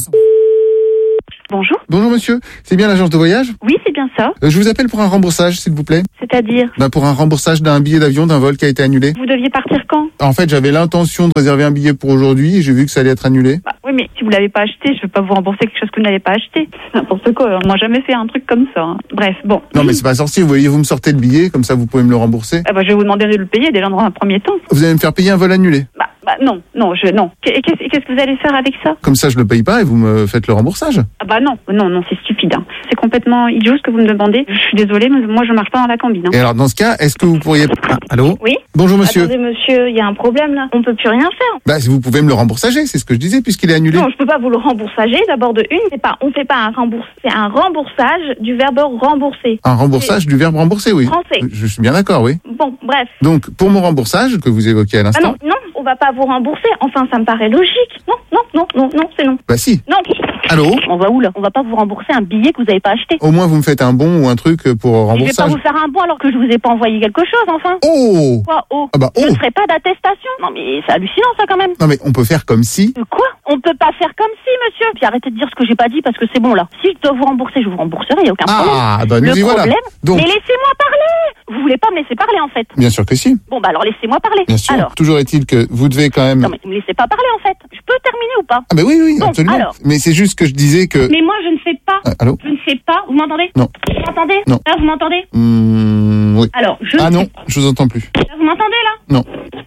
Bonjour. Bonjour monsieur, c'est bien l'agence de voyage? Oui, c'est bien ça. Je vous appelle pour un remboursage, s'il vous plaît. C'est-à-dire? Pour un remboursage d'un billet d'avion d'un vol qui a été annulé. Vous deviez partir quand? En fait, j'avais l'intention de réserver un billet pour aujourd'hui et j'ai vu que ça allait être annulé. Oui, mais si vous l'avez pas acheté, je vais pas vous rembourser quelque chose que vous n'avez pas acheté. C'est n'importe quoi. On m'a jamais fait un truc comme ça. Hein. Bref, bon. Non, mais c'est pas sorcier. Vous voyez, vous me sortez le billet, comme ça vous pouvez me le rembourser. Je vais vous demander de le payer déjà dans un premier temps. Vous allez me faire payer un vol annulé. Non. Qu'est-ce que vous allez faire avec ça? Comme ça, je le paye pas et vous me faites le remboursage. Non, c'est stupide. Hein. C'est complètement idiot ce que vous me demandez. Je suis désolée, mais moi je marche pas dans la combine. Hein. Et alors, dans ce cas, est-ce que vous pourriez... allô? Oui. Bonjour monsieur. Attendez monsieur, il y a un problème là. On peut plus rien faire. Si vous pouvez me le remboursager, c'est ce que je disais, puisqu'il est annulé. Non, je peux pas vous le remboursager. D'abord de une, on fait pas un remboursage. C'est un remboursage du verbe rembourser. Un remboursage du verbe rembourser, oui. Français. Je suis bien d'accord, oui. Bon, bref. Donc, pour mon remboursage, que vous évoquiez à l'instant... non, on va pas vous rembourser. Enfin, ça me paraît logique. Non, c'est non. Si. Non. Allô? On va où là? On va pas vous rembourser un billet que vous avez pas acheté. Au moins, vous me faites un bon ou un truc pour remboursage. Je vais pas vous faire un bon alors que je vous ai pas envoyé quelque chose, enfin. Oh! Quoi, oh? Oh! Je ne ferai pas d'attestation. Non, mais c'est hallucinant, ça, quand même. Non, mais on peut faire comme si... Quoi? On peut pas faire comme si, monsieur. Puis arrêtez de dire ce que j'ai pas dit parce que c'est bon, là. Si je dois vous rembourser, je vous rembourserai, y a aucun problème. Nous y voilà. Donc... Mais laissez-moi parler! Vous voulez pas me laisser parler, en fait? Bien sûr que si. Bon, alors laissez-moi parler. Bien sûr. Alors. Toujours est-il que vous devez quand même... Non, mais vous me laissez pas parler, en fait. Je peux terminer ou pas? Oui, donc, absolument. Alors. Mais c'est juste que je disais que... Mais moi, je ne sais pas. Allô? Je ne sais pas. Vous m'entendez? Non. Vous m'entendez? Non. Là, vous m'entendez? Oui. Alors, je ne sais non, pas. je vous entends plus. Là, vous m'entendez, là? Non.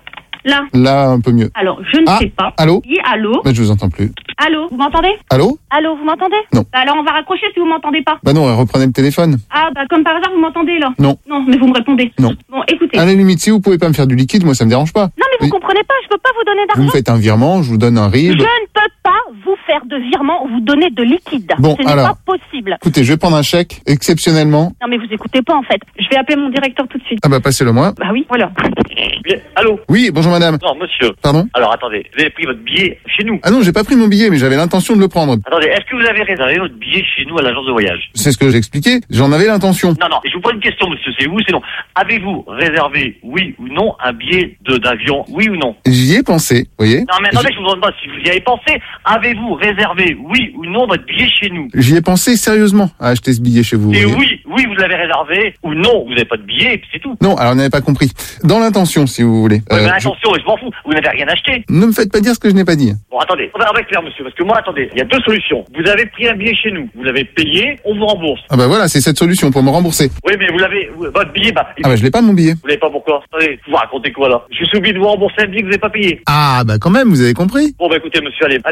Là, un peu mieux. Alors, je ne sais pas. Allô? Oui, allô? Je vous entends plus. Allô, vous m'entendez? Allô? Allô, vous m'entendez? Non. Alors, on va raccrocher si vous m'entendez pas. Non, reprenez le téléphone. Comme par hasard, vous m'entendez, là? Non. Non, mais vous me répondez. Non. Bon, écoutez. À la limite, si vous pouvez pas me faire du liquide, moi, ça me dérange pas. Non, mais vous comprenez pas, je peux pas vous donner d'argent. Vous me faites un virement, je vous donne un RIB. Je ne peux pas vous faire de virement ou vous donner de liquide. Bon, ce n'est alors, pas possible. Écoutez, je vais prendre un chèque, exceptionnellement. Non, mais vous écoutez pas, en fait. Je vais appeler mon directeur tout de suite. Passez-le moi. Oui, voilà. Bien, allô? Oui, bonjour madame. Non, monsieur. Pardon? Alors, attendez, vous avez pris votre billet chez nous? Non, j'ai pas pris mon billet, mais j'avais l'intention de le prendre. Attendez, est-ce que vous avez réservé votre billet chez nous à l'agence de voyage? C'est ce que j'ai expliqué, j'en avais l'intention. Non, je vous pose une question, monsieur, c'est oui ou c'est non. Avez-vous réservé, oui ou non, un billet d'avion, oui ou non? J'y ai pensé, vous voyez? Non, mais attendez, je vous demande pas si vous y avez pensé. Avez-vous réservé, oui ou non, votre billet chez nous? J'y ai pensé sérieusement à acheter ce billet chez vous. Et oui, vous l'avez réservé, ou non, vous n'avez pas de billet, et puis c'est tout. Non, alors on n'avait pas compris. Dans l'intention, si vous voulez. Mais attention, je m'en fous, vous n'avez rien acheté. Ne me faites pas dire ce que je n'ai pas dit. Bon, attendez, on va être clair, monsieur, parce que moi, attendez, il y a deux solutions. Vous avez pris un billet chez nous, vous l'avez payé, on vous rembourse. Voilà, c'est cette solution pour me rembourser. Oui, mais votre billet, je l'ai pas mon billet. Vous l'avez pas pourquoi? Attendez, vous racontez quoi là? Je suis obligé de vous rembourser un billet que vous n'avez pas payé. Quand même, vous avez compris. Bon, écoutez, monsieur, allez.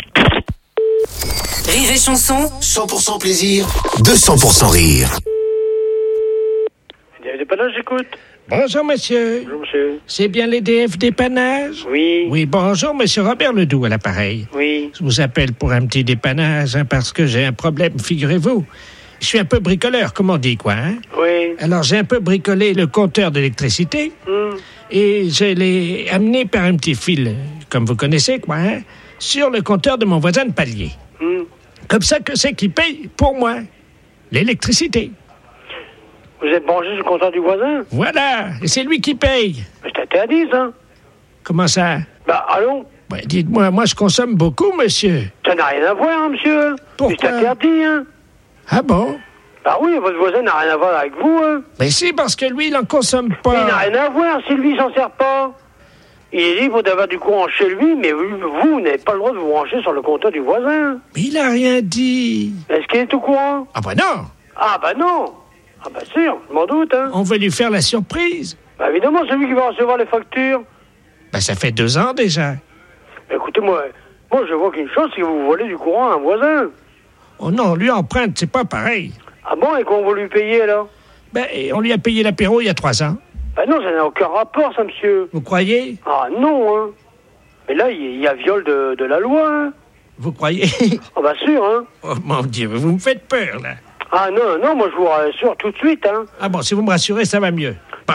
Rire et chanson. 100% plaisir, 200% rire. Il y a des dépannage, j'écoute. Bonjour, monsieur. Bonjour, monsieur. C'est bien les DF dépannage? Oui. Oui, bonjour, monsieur Robert Ledoux à l'appareil. Oui. Je vous appelle pour un petit dépannage, parce que j'ai un problème, figurez-vous. Je suis un peu bricoleur, comme on dit, quoi, hein? Oui. Alors, j'ai un peu bricolé le compteur d'électricité, et je l'ai amené par un petit fil, comme vous connaissez, quoi, hein, sur le compteur de mon voisin de palier. Comme ça, que c'est qui paye pour moi l'électricité. Vous êtes branché sur le compteur du voisin? Voilà, et c'est lui qui paye. Mais c'est interdit, ça. Comment ça? Allons. Dites-moi, moi je consomme beaucoup, monsieur. Ça n'a rien à voir, hein, monsieur. Pourquoi? C'est interdit, hein. Ah bon? Oui, votre voisin n'a rien à voir avec vous, hein. Mais si, parce que lui, il n'en consomme pas. Mais il n'a rien à voir, si lui, il s'en sert pas. Il est libre d'avoir du courant chez lui, mais vous n'avez pas le droit de vous brancher sur le compteur du voisin. Mais il n'a rien dit. Est-ce qu'il est au courant? Non. Non. Sûr, je m'en doute, hein. On veut lui faire la surprise. Évidemment, c'est lui qui va recevoir les factures. Ça fait 2 ans déjà. Écoutez, moi je vois qu'une chose, c'est que vous volez du courant à un voisin. Oh non, lui emprunte, c'est pas pareil. Ah bon, et qu'on va lui payer, alors? On lui a payé l'apéro il y a 3 ans. Non, ça n'a aucun rapport, ça, monsieur. Vous croyez? Non, hein. Mais là, il y a viol de la loi, hein. Vous croyez? Sûr, hein. Oh mon Dieu, vous me faites peur, là. Non, moi je vous rassure tout de suite, hein. Si vous me rassurez, ça va mieux. Bon,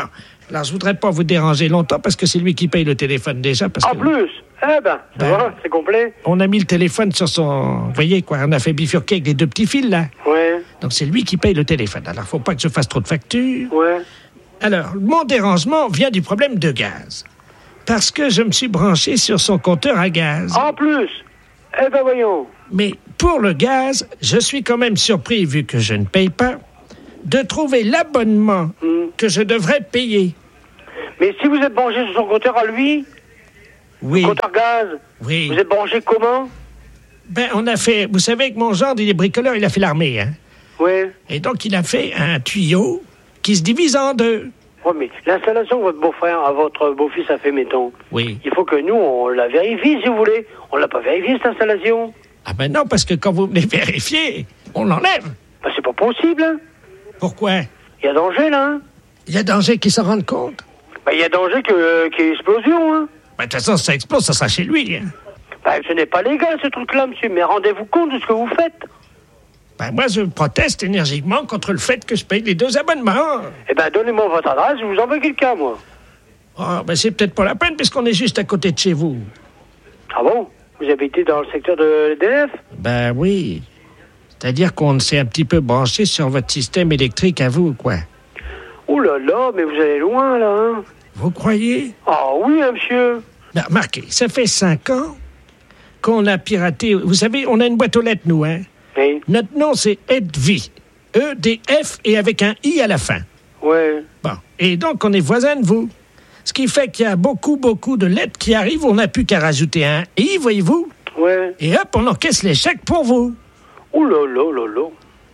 Alors, je voudrais pas vous déranger longtemps parce que c'est lui qui paye le téléphone déjà. Parce En que, plus, ça va, c'est complet. on a mis le téléphone sur son... Vous voyez, quoi, on a fait bifurquer avec les 2 petits fils, là. Ouais. Donc, c'est lui qui paye le téléphone. Alors, faut pas que je fasse trop de factures. Ouais. Alors, mon dérangement vient du problème de gaz. Parce que je me suis branché sur son compteur à gaz. En plus, voyons. Mais pour le gaz, je suis quand même surpris, vu que je ne paye pas, de trouver l'abonnement que je devrais payer. Mais si vous êtes branché sur son compteur à lui, oui. Compteur gaz, oui. Vous êtes branché comment? Ben, on a fait... Vous savez que mon gendre, il est bricoleur, il a fait l'armée, hein? Oui. Et donc, il a fait un tuyau qui se divise en 2. Oui, mais l'installation que votre beau-frère, à votre beau-fils a fait, mettons. Oui. Il faut que nous, on la vérifie, si vous voulez. On l'a pas vérifié, cette installation. Ah ben non, parce que quand vous venez vérifier, on l'enlève. Ben, c'est pas possible, hein. Pourquoi? Il y a danger, là, hein. Il y a danger qu'ils s'en rendent compte? Ben, il y a danger qu'il y ait explosion, hein. Ben, de toute façon, si ça explose, ça sera chez lui, hein. Ben, ce n'est pas légal, ce truc-là, monsieur, mais rendez-vous compte de ce que vous faites. Ben, moi, je proteste énergiquement contre le fait que je paye les 2 abonnements. Eh ben, donnez-moi votre adresse, je vous envoie quelqu'un, moi. Ah, ben, c'est peut-être pas la peine, puisqu'on est juste à côté de chez vous. Ah bon? Vous habitez dans le secteur de l'EDF? Ben oui. C'est-à-dire qu'on s'est un petit peu branché sur votre système électrique à vous, quoi. Oh là là, mais vous allez loin, là, hein? Vous croyez? Ah oui, hein, monsieur. Ben, remarquez, ça fait 5 ans qu'on a piraté... Vous savez, on a une boîte aux lettres, nous, hein? Oui. Notre nom, c'est EDF. E-D-F et avec un I à la fin. Ouais. Bon. Et donc, on est voisins de vous. Ce qui fait qu'il y a beaucoup de lettres qui arrivent. On n'a plus qu'à rajouter un I, voyez-vous? Ouais. Et hop, on encaisse les chèques pour vous. Oh là là là là.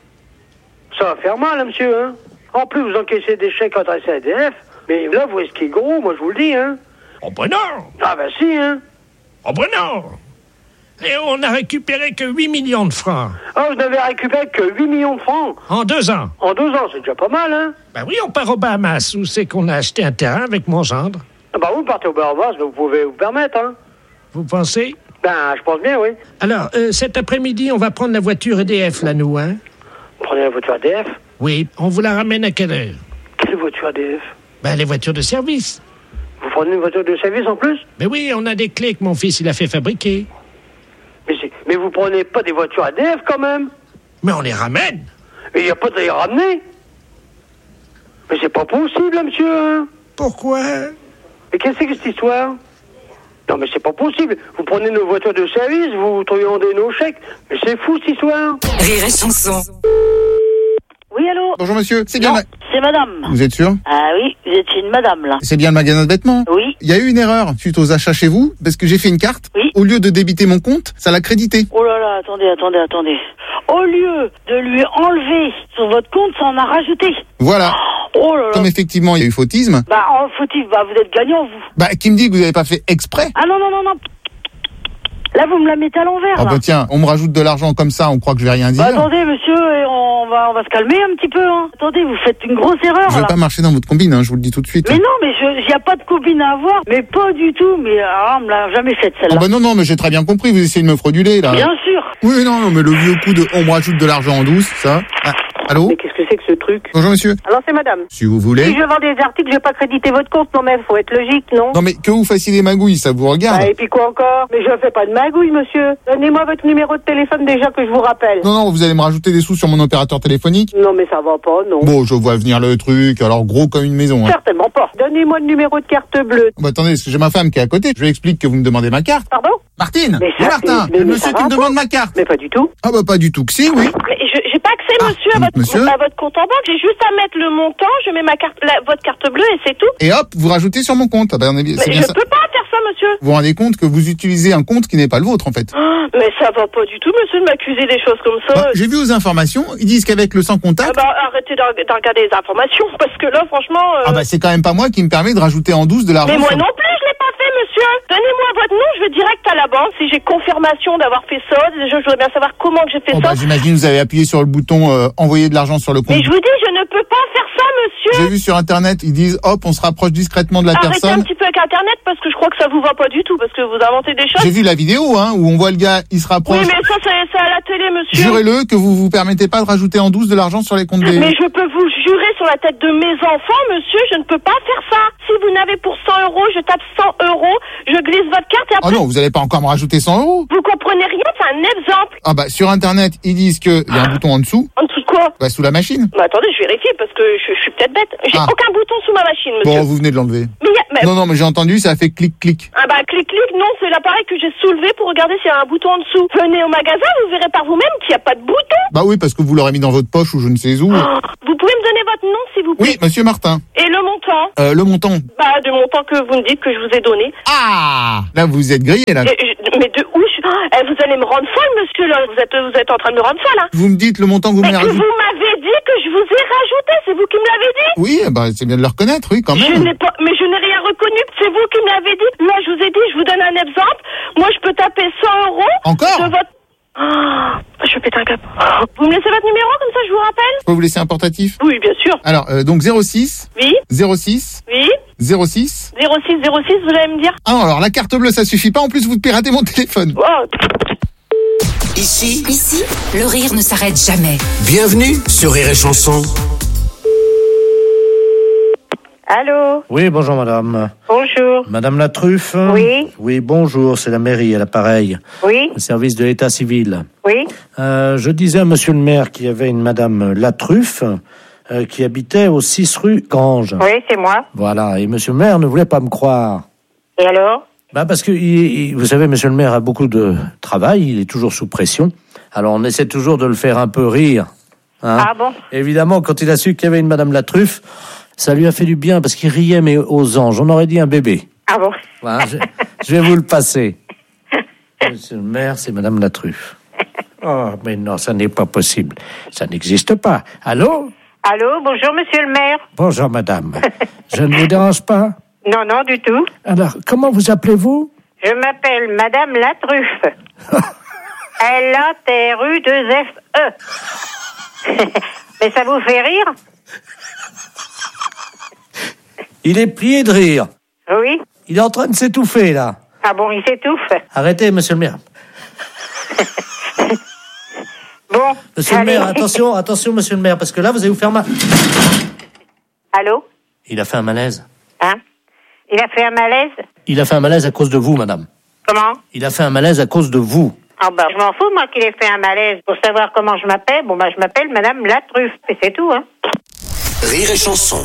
Ça va faire mal, hein, monsieur, hein? En plus, vous encaissez des chèques adressés à EDF. Mais là, vous risquez gros, moi, je vous le dis, hein? Oh ben non! Ah ben si, hein? Oh ben non! Et on n'a récupéré que 8 millions de francs. Ah, vous n'avez récupéré que 8 millions de francs? En 2 ans. En 2 ans, c'est déjà pas mal, hein? Ben oui, on part aux Bahamas, où c'est qu'on a acheté un terrain avec mon gendre. Ah bah vous partez au Bahamas, vous pouvez vous permettre, hein? Vous pensez? Ben, je pense bien, oui. Alors, cet après-midi, on va prendre la voiture EDF, là, nous, hein? Vous prenez la voiture EDF? Oui, on vous la ramène à quelle heure? Quelle voiture EDF? Ben, les voitures de service. Vous prenez une voiture de service en plus? Ben oui, on a des clés que mon fils, il a fait fabriquer. Mais vous prenez pas des voitures EDF, quand même? Mais on les ramène. Mais il n'y a pas de les ramener? Mais c'est pas possible, monsieur, hein? Pourquoi? Mais qu'est-ce que c'est que cette histoire? Non, mais c'est pas possible. Vous prenez nos voitures de service, vous truandez nos chèques. Mais c'est fou, cette histoire. Rire et chanson. Oui, allô? Bonjour monsieur, c'est bien... Non, c'est madame. Vous êtes sûr? Ah oui, vous êtes une madame, là. C'est bien le magasin de vêtements? Oui. Il y a eu une erreur suite aux achats chez vous, parce que j'ai fait une carte. Oui. Au lieu de débiter mon compte, ça l'a crédité. Oh là là, attendez. Au lieu de lui enlever sur votre compte, ça en a rajouté. Voilà. Oh là là. Comme effectivement il y a eu fautisme, Bah, en fautif, bah, vous êtes gagnant, vous. bah qui me dit que vous n'avez pas fait exprès? Ah non. Là, vous me la mettez à l'envers, Ah là. bah tiens, on me rajoute de l'argent comme ça, on croit que je vais rien dire. Bah, attendez, monsieur, et on va se calmer un petit peu, hein. Attendez, vous faites une grosse erreur, Je vais là. pas marcher dans votre combine, hein, je vous le dis tout de suite. Mais non, mais y a pas de copine à avoir, mais pas du tout, mais on me l'a jamais faite, celle-là. Ah bah non, mais j'ai très bien compris, vous essayez de me frauduler, là. Bien sûr. Oui, non, mais le vieux coup de on me rajoute de l'argent en douce, ça. Ah, allô? Mais qu'est-ce que c'est que ce truc? Bonjour monsieur. Alors c'est madame. Si vous voulez. Si je vends des articles, je vais pas créditer votre compte, non mais faut être logique, non? Non mais que vous fassiez des magouilles, ça vous regarde. Et puis quoi encore? Mais je fais pas de magouille, monsieur. Donnez-moi votre numéro de téléphone déjà que je vous rappelle. Non, vous allez me rajouter des sous sur mon opérateur téléphonique. Non mais ça va pas, non. Bon, je vois venir le truc, alors gros comme une maison. Hein. Certainement pas. Donnez-moi le numéro de carte bleue. Bah attendez, parce que j'ai ma femme qui est à côté, je lui explique que vous me demandez ma carte. Pardon? Martine. Mais Oui, Martin, mais le monsieur ça qui va me pas. demande ma carte. Mais pas du tout. Ah bah pas du tout que si, oui. Mais j'ai pas accès, monsieur, à votre compte en banque. J'ai juste à mettre le montant, je mets votre carte bleue et c'est tout. Et hop, vous rajoutez sur mon compte. Ah bah, c'est Mais bien je ça. peux pas faire ça, monsieur. Vous vous rendez compte que vous utilisez un compte qui n'est pas le vôtre en fait. Oh, mais ça va pas du tout, monsieur, de m'accuser des choses comme ça. Bah, j'ai vu aux informations, ils disent qu'avec le sans contact. Ah bah, arrêtez de regarder les informations, parce que là, franchement... Ah bah c'est quand même pas moi qui me permet de rajouter en douce de l'argent. Mais moi sur- non plus, je l'ai pas fait, monsieur. Donnez-moi votre nom, je vais direct à la banque. Si j'ai confirmation d'avoir fait ça, déjà, je voudrais bien savoir comment que j'ai fait Oh ça. bah j'imagine vous avez appuyé sur le bouton envoyer de l'argent sur le compte. Mais je vous dis, je ne peux pas faire ça, monsieur. J'ai vu sur internet, ils disent hop, on se rapproche discrètement de la Arrêtez un personne. petit peu avec Internet, parce que je crois que ça vous va pas du tout, parce que vous inventez des choses. J'ai vu la vidéo hein, où on voit le gars, il se rapproche. Oui, mais ça, c'est à la télé, monsieur. Jurez-le que vous vous permettez pas de rajouter en douce de l'argent sur les comptes des... Mais je peux vous jurer sur sur la tête de mes enfants, monsieur, je ne peux pas faire ça. Si vous n'avez pour 100 €, je tape 100 €, je glisse votre carte et après... Oh non, vous allez pas encore me rajouter 100 €. Vous comprenez rien, c'est un exemple. Ah bah, sur Internet, ils disent qu'il y a un bouton en dessous. En dessous de quoi? Bah, sous la machine. Bah attendez, je vérifie parce que je suis peut-être bête. J'ai aucun bouton sous ma machine, monsieur. Bon, vous venez de l'enlever. Mais Non, mais j'ai entendu, ça a fait clic-clic. Ah bah clic-clic, non, c'est l'appareil que j'ai soulevé pour regarder s'il y a un bouton en dessous. Venez au magasin, vous verrez par vous-même qu'il n'y a pas de bouton. Bah oui, parce que vous l'aurez mis dans votre poche ou je ne sais où. Vous pouvez me donner votre nom, s'il vous plaît? Oui, monsieur Martin. Et le montant? Le montant. Bah, du montant que vous me dites que je vous ai donné. Ah! Là, vous êtes grillé, là. Mais de où vous allez me rendre folle, monsieur, là. Vous êtes en train de me rendre folle, là. Vous me dites le montant que vous m'avez rajouté. Vous m'avez dit que je vous ai rajouté, c'est vous qui me l'avez dit? Oui, bah, c'est bien de le reconnaître, oui, quand même. Mais je n'ai rien reconnu, c'est vous qui me l'avez dit. Là, je vous ai dit, je vous donne un exemple. Moi, je peux taper 100 € Encore de votre... je vais péter un câble. Vous me laissez votre numéro, comme ça, je vous rappelle? Je peux vous laisser un portatif? Oui, bien sûr. Alors, donc 06. Oui. 06. Oui. 06. 06, vous allez me dire? Ah, alors la carte bleue, ça suffit pas. En plus, vous piratez mon téléphone. Oh. Ici, le rire ne s'arrête jamais. bienvenue sur Rire et Chanson. Allô? Oui, bonjour madame. Bonjour. Madame la Truffe? Oui. Oui, bonjour, c'est la mairie à l'appareil. Oui. Le service de l'état civil. Oui. Je disais à monsieur le maire qu'il y avait une madame la Truffe qui habitait au 6 rue Grange. Oui, c'est moi. Voilà, et monsieur le maire ne voulait pas me croire. Et alors? Bah parce que, vous savez, monsieur le maire a beaucoup de travail, il est toujours sous pression. Alors on essaie toujours de le faire un peu rire. Hein. Ah bon? Évidemment, quand il a su qu'il y avait une madame la Truffe, ça lui a fait du bien parce qu'il riait, mais aux anges. On aurait dit un bébé. Ah bon? Voilà, je vais vous le passer. Monsieur le maire, c'est madame la Truffe. Oh, mais non, ça n'est pas possible. Ça n'existe pas. Allô? Allô, bonjour monsieur le maire. Bonjour madame. Je ne vous dérange pas? Non, non, du tout. Alors, comment vous appelez-vous? Je m'appelle Madame la Truffe. L-A-T-R-U-2-F-E. Mais ça vous fait rire? Il est plié de rire. Oui. Il est en train de s'étouffer, là. Ah bon, il s'étouffe. Arrêtez, monsieur le maire. Bon. Monsieur le maire, attention, monsieur le maire, parce que là, vous allez vous faire mal. Allô? Il a fait un malaise. Hein? Il a fait un malaise? Il a fait un malaise à cause de vous, madame. Comment? Il a fait un malaise à cause de vous. Ah bah, je m'en fous, moi, qu'il ait fait un malaise. Pour savoir comment je m'appelle, bon bah, je m'appelle Madame la Truffe. Et c'est tout, hein. Rire et Chanson.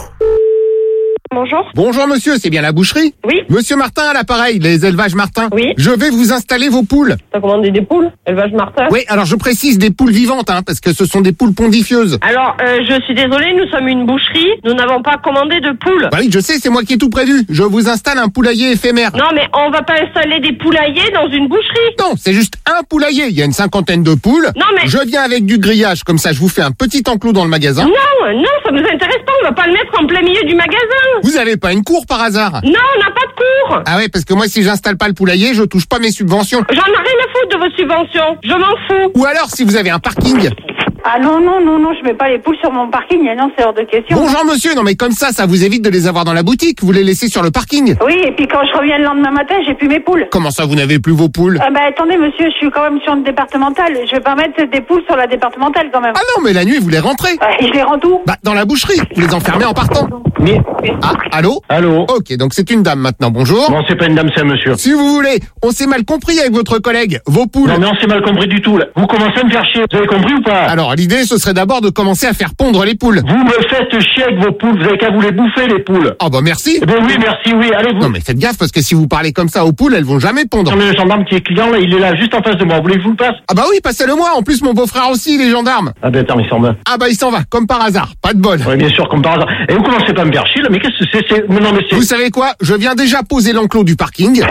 Bonjour. Bonjour monsieur, c'est bien la boucherie? Oui. Monsieur Martin à l'appareil, les élevages Martin. Oui. Je vais vous installer vos poules. T'as commandé des poules? Élevage Martin? Oui, alors je précise des poules vivantes, hein, parce que ce sont des poules pondifieuses. Alors, je suis désolée, nous sommes une boucherie, nous n'avons pas commandé de poules. Bah oui, je sais, c'est moi qui ai tout prévu. Je vous installe un poulailler éphémère. Non, mais on va pas installer des poulaillers dans une boucherie. Non, c'est juste un poulailler. Il y a une 50aine de poules. Non, mais... Je viens avec du grillage, comme ça je vous fais un petit enclos dans le magasin. Non, ça nous intéresse pas, on va pas le mettre en plein milieu du magasin. Vous avez pas une cour par hasard? Non, on n'a pas de cour. Ah ouais, parce que moi si j'installe pas le poulailler, je touche pas mes subventions. J'en ai rien à foutre de vos subventions, je m'en fous. Ou alors si vous avez un parking. Ah non, je mets pas les poules sur mon parking, non, c'est hors de question. Bonjour monsieur, non mais comme ça vous évite de les avoir dans la boutique, vous les laissez sur le parking. Oui, et puis quand je reviens le lendemain matin, j'ai plus mes poules. Comment ça, vous n'avez plus vos poules? Bah attendez monsieur, je suis quand même sur une départementale, je vais pas mettre des poules sur la départementale quand même. Ah non, mais la nuit vous les rentrez. Et je les rentre où? Bah dans la boucherie, vous les enfermez en partant. Mais... Ah, allô? Allô? Ok, donc c'est une dame maintenant, bonjour. Non, c'est pas une dame, c'est un monsieur. Si vous voulez, on s'est mal compris avec votre collègue, vos poules. Non, mais on s'est mal compris du tout, là. Vous commencez à me faire chier, vous avez compris ou pas? Alors l'idée, ce serait d'abord de commencer à faire pondre les poules. Vous me faites chier avec vos poules, vous avez qu'à vous les bouffer, les poules. Ah bah merci. Eh ben oui, merci, oui, allez vous. Non mais faites gaffe, parce que si vous parlez comme ça aux poules, elles vont jamais pondre. Non, mais le gendarme qui est client, là, il est là, juste en face de moi, vous voulez que je vous le passe? Ah bah oui, passez-le moi, en plus mon beau-frère aussi, les gendarmes. Ah ben attends, il s'en va. Ah bah il s'en va, comme par hasard, pas de bol. Oui, bien sûr, comme par hasard. Et vous commencez pas à me faire chier, là, mais qu'est-ce que c'est? Non, mais c'est... Vous savez quoi? Je viens déjà poser l'enclos du parking.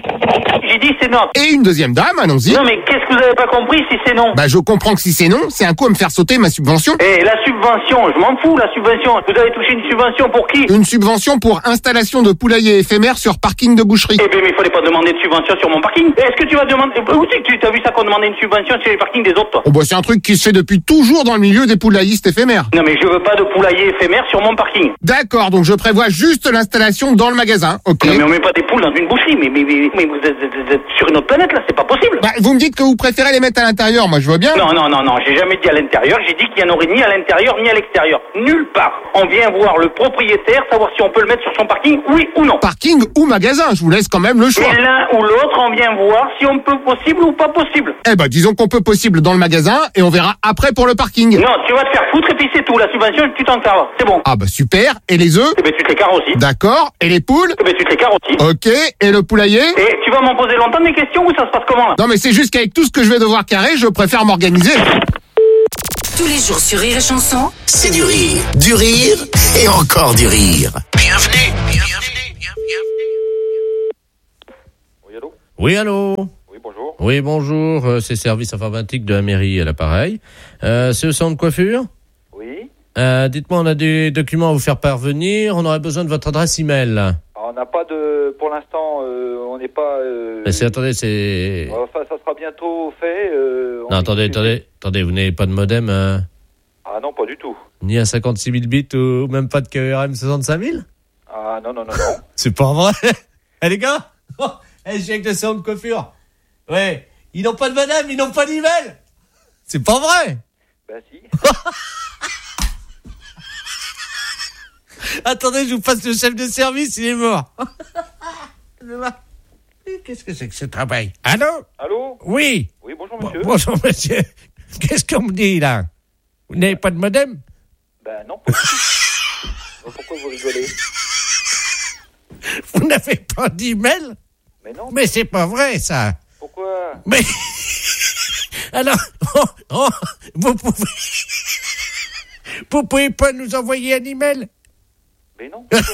J'ai dit c'est non. Et une deuxième dame, allons-y. Non mais qu'est-ce que vous avez pas compris si c'est non? Bah je comprends que si c'est non, c'est un coup à me faire sauter ma subvention. Eh, la subvention, je m'en fous, la subvention. Vous avez touché une subvention pour qui? Une subvention pour installation de poulailler éphémère sur parking de boucherie. Eh ben mais il fallait pas demander de subvention sur mon parking. Est-ce que tu vas demander... Où c'est que tu t'as vu ça qu'on demandait une subvention sur les parkings des autres, toi? Oh bah c'est un truc qui se fait depuis toujours dans le milieu des poulaillistes éphémères. Non mais je veux pas de poulailler éphémère sur mon parking. D'accord, donc je prévois juste l'installation dans le magasin, ok. Non mais on met pas des poules dans une boucherie, mais vous vous êtes sur une autre planète, là, c'est pas possible. Bah, vous me dites que vous préférez les mettre à l'intérieur, moi je veux bien. Non, j'ai jamais dit à l'intérieur, j'ai dit qu'il n'y en aurait ni à l'intérieur ni à l'extérieur. Nulle part. On vient voir le propriétaire, savoir si on peut le mettre sur son parking, oui ou non. Parking ou magasin, je vous laisse quand même le choix. Et l'un ou l'autre, on vient voir si on peut possible ou pas possible. Eh ben, disons qu'on peut possible dans le magasin et on verra après pour le parking. Non, tu vas te faire foutre et puis c'est tout. La subvention, tu t'en carres. C'est bon. Ah bah super. Et les œufs? Eh ben, tu te les carres aussi. D'accord. Et les poules? Eh ben, tu te les carres aussi. Ok. Et le poulailler? Et tu vas m'en poser longtemps des questions ou ça se passe comment, là? Non mais c'est juste qu'avec tout ce que je vais devoir carrer, je préfère m'organiser. Tous les jours sur Rire et Chanson, C'est du rire et encore du rire. Bienvenue. Oui, allô? Oui, bonjour. Oui, bonjour. C'est service informatique de la mairie à l'appareil. C'est le salon de coiffure? Oui. Dites-moi, on a des documents à vous faire parvenir. On aurait besoin de votre adresse email. Alors, on n'a pas de... Pour l'instant, on n'est pas... Attendez, c'est... Enfin, ça sera bientôt fait. Non, attendez, vous n'avez pas de modem Ah non, pas du tout. ni à 56 000 bits ou même pas de KERM 65 000? Ah non. C'est pas vrai. Eh les gars, je viens avec le salon de coiffure. Ouais, ils n'ont pas de madame, ils n'ont pas d'email. C'est pas vrai. Ben si. Attendez, je vous passe le chef de service, il est mort. Qu'est-ce que c'est que ce travail? Allô? Allô? Oui. Oui, bonjour monsieur. Bonjour monsieur. Qu'est-ce qu'on me dit là? Vous n'avez pas de modem? Ben non, pas du tout. Pourquoi vous rigolez? Vous n'avez pas d'email? Mais non. Mais c'est pas vrai ça. Pourquoi? Mais alors, vous pouvez pas nous envoyer un email? Mais non. Pourquoi?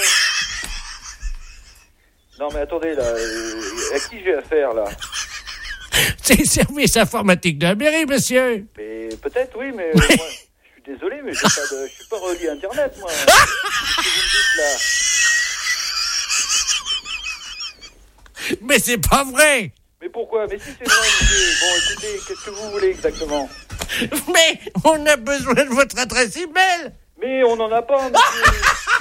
Non mais attendez là, à qui j'ai affaire là? C'est le service informatique de la mairie, monsieur. Mais peut-être oui, mais moi, je suis désolé, mais je suis pas relié à Internet moi. Qu'est-ce que vous me dites là? Mais c'est pas vrai. Mais pourquoi? Mais si c'est vrai, monsieur. Bon, écoutez, qu'est-ce que vous voulez exactement? Mais on a besoin de votre adresse email. Mais on n'en a pas, monsieur.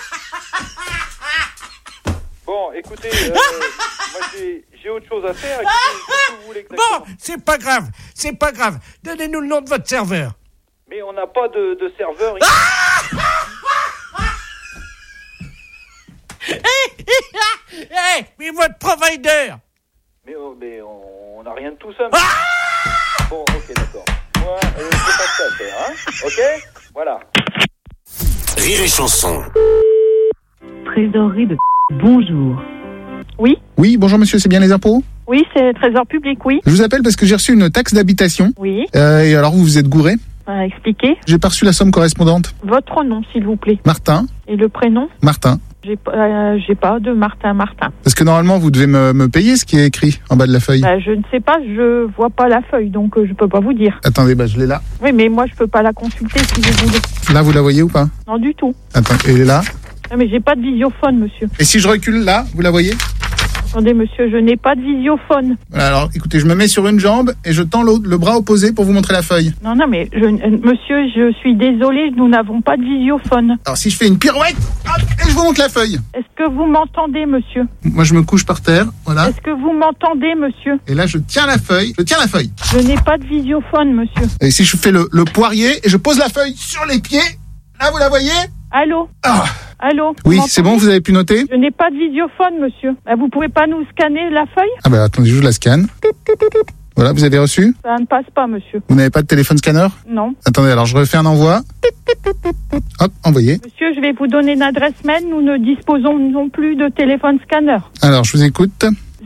Bon, écoutez, moi j'ai autre chose à faire. Écoutez, qu'est-ce que vous voulez exactement? Bon, c'est pas grave. Donnez-nous le nom de votre serveur. Mais on n'a pas de serveur ici. Mais votre provider. Mais on n'a rien de tout ça. Bon, ok, d'accord. Moi, je pas ça à faire, hein. Ok? Voilà. Rire et Chanson. Trésorerie de... Bonjour. Oui? Oui, bonjour monsieur, c'est bien les impôts? Oui, c'est Trésor public, oui. Je vous appelle parce que j'ai reçu une taxe d'habitation. Oui. Et alors vous vous êtes gouré? Expliquez. J'ai pas reçu la somme correspondante. Votre nom, s'il vous plaît. Martin. Et le prénom? Martin. J'ai pas de Martin. Parce que normalement, vous devez me payer ce qui est écrit en bas de la feuille. Je ne sais pas, je vois pas la feuille, donc je peux pas vous dire. Attendez, je l'ai là. Oui, mais moi, je peux pas la consulter si vous voulez. Là, vous la voyez ou pas? Non, du tout. Attends, elle est là. Non, mais j'ai pas de visiophone, monsieur. Et si je recule là, vous la voyez? Attendez, monsieur, je n'ai pas de visiophone. Voilà, alors, écoutez, je me mets sur une jambe et je tends le bras opposé pour vous montrer la feuille. Non, mais monsieur, je suis désolée, nous n'avons pas de visiophone. Alors, si je fais une pirouette, hop, et je vous montre la feuille. Est-ce que vous m'entendez, monsieur? Moi, je me couche par terre, voilà. Est-ce que vous m'entendez, monsieur? Et là, je tiens la feuille. Je n'ai pas de visiophone, monsieur. Et si je fais le poirier et je pose la feuille sur les pieds, là, vous la voyez? Allô? Ah. Allô? Oui, c'est bon, vous avez pu noter? Je n'ai pas de visiophone, monsieur. Vous pouvez pas nous scanner la feuille? Attendez, je la scanne. Voilà, vous avez reçu? Ça ne passe pas, monsieur. Vous n'avez pas de téléphone scanner? Non. Attendez, alors je refais un envoi. Hop, envoyé. Monsieur, je vais vous donner une adresse mail. Nous ne disposons non plus de téléphone scanner. Alors, je vous écoute.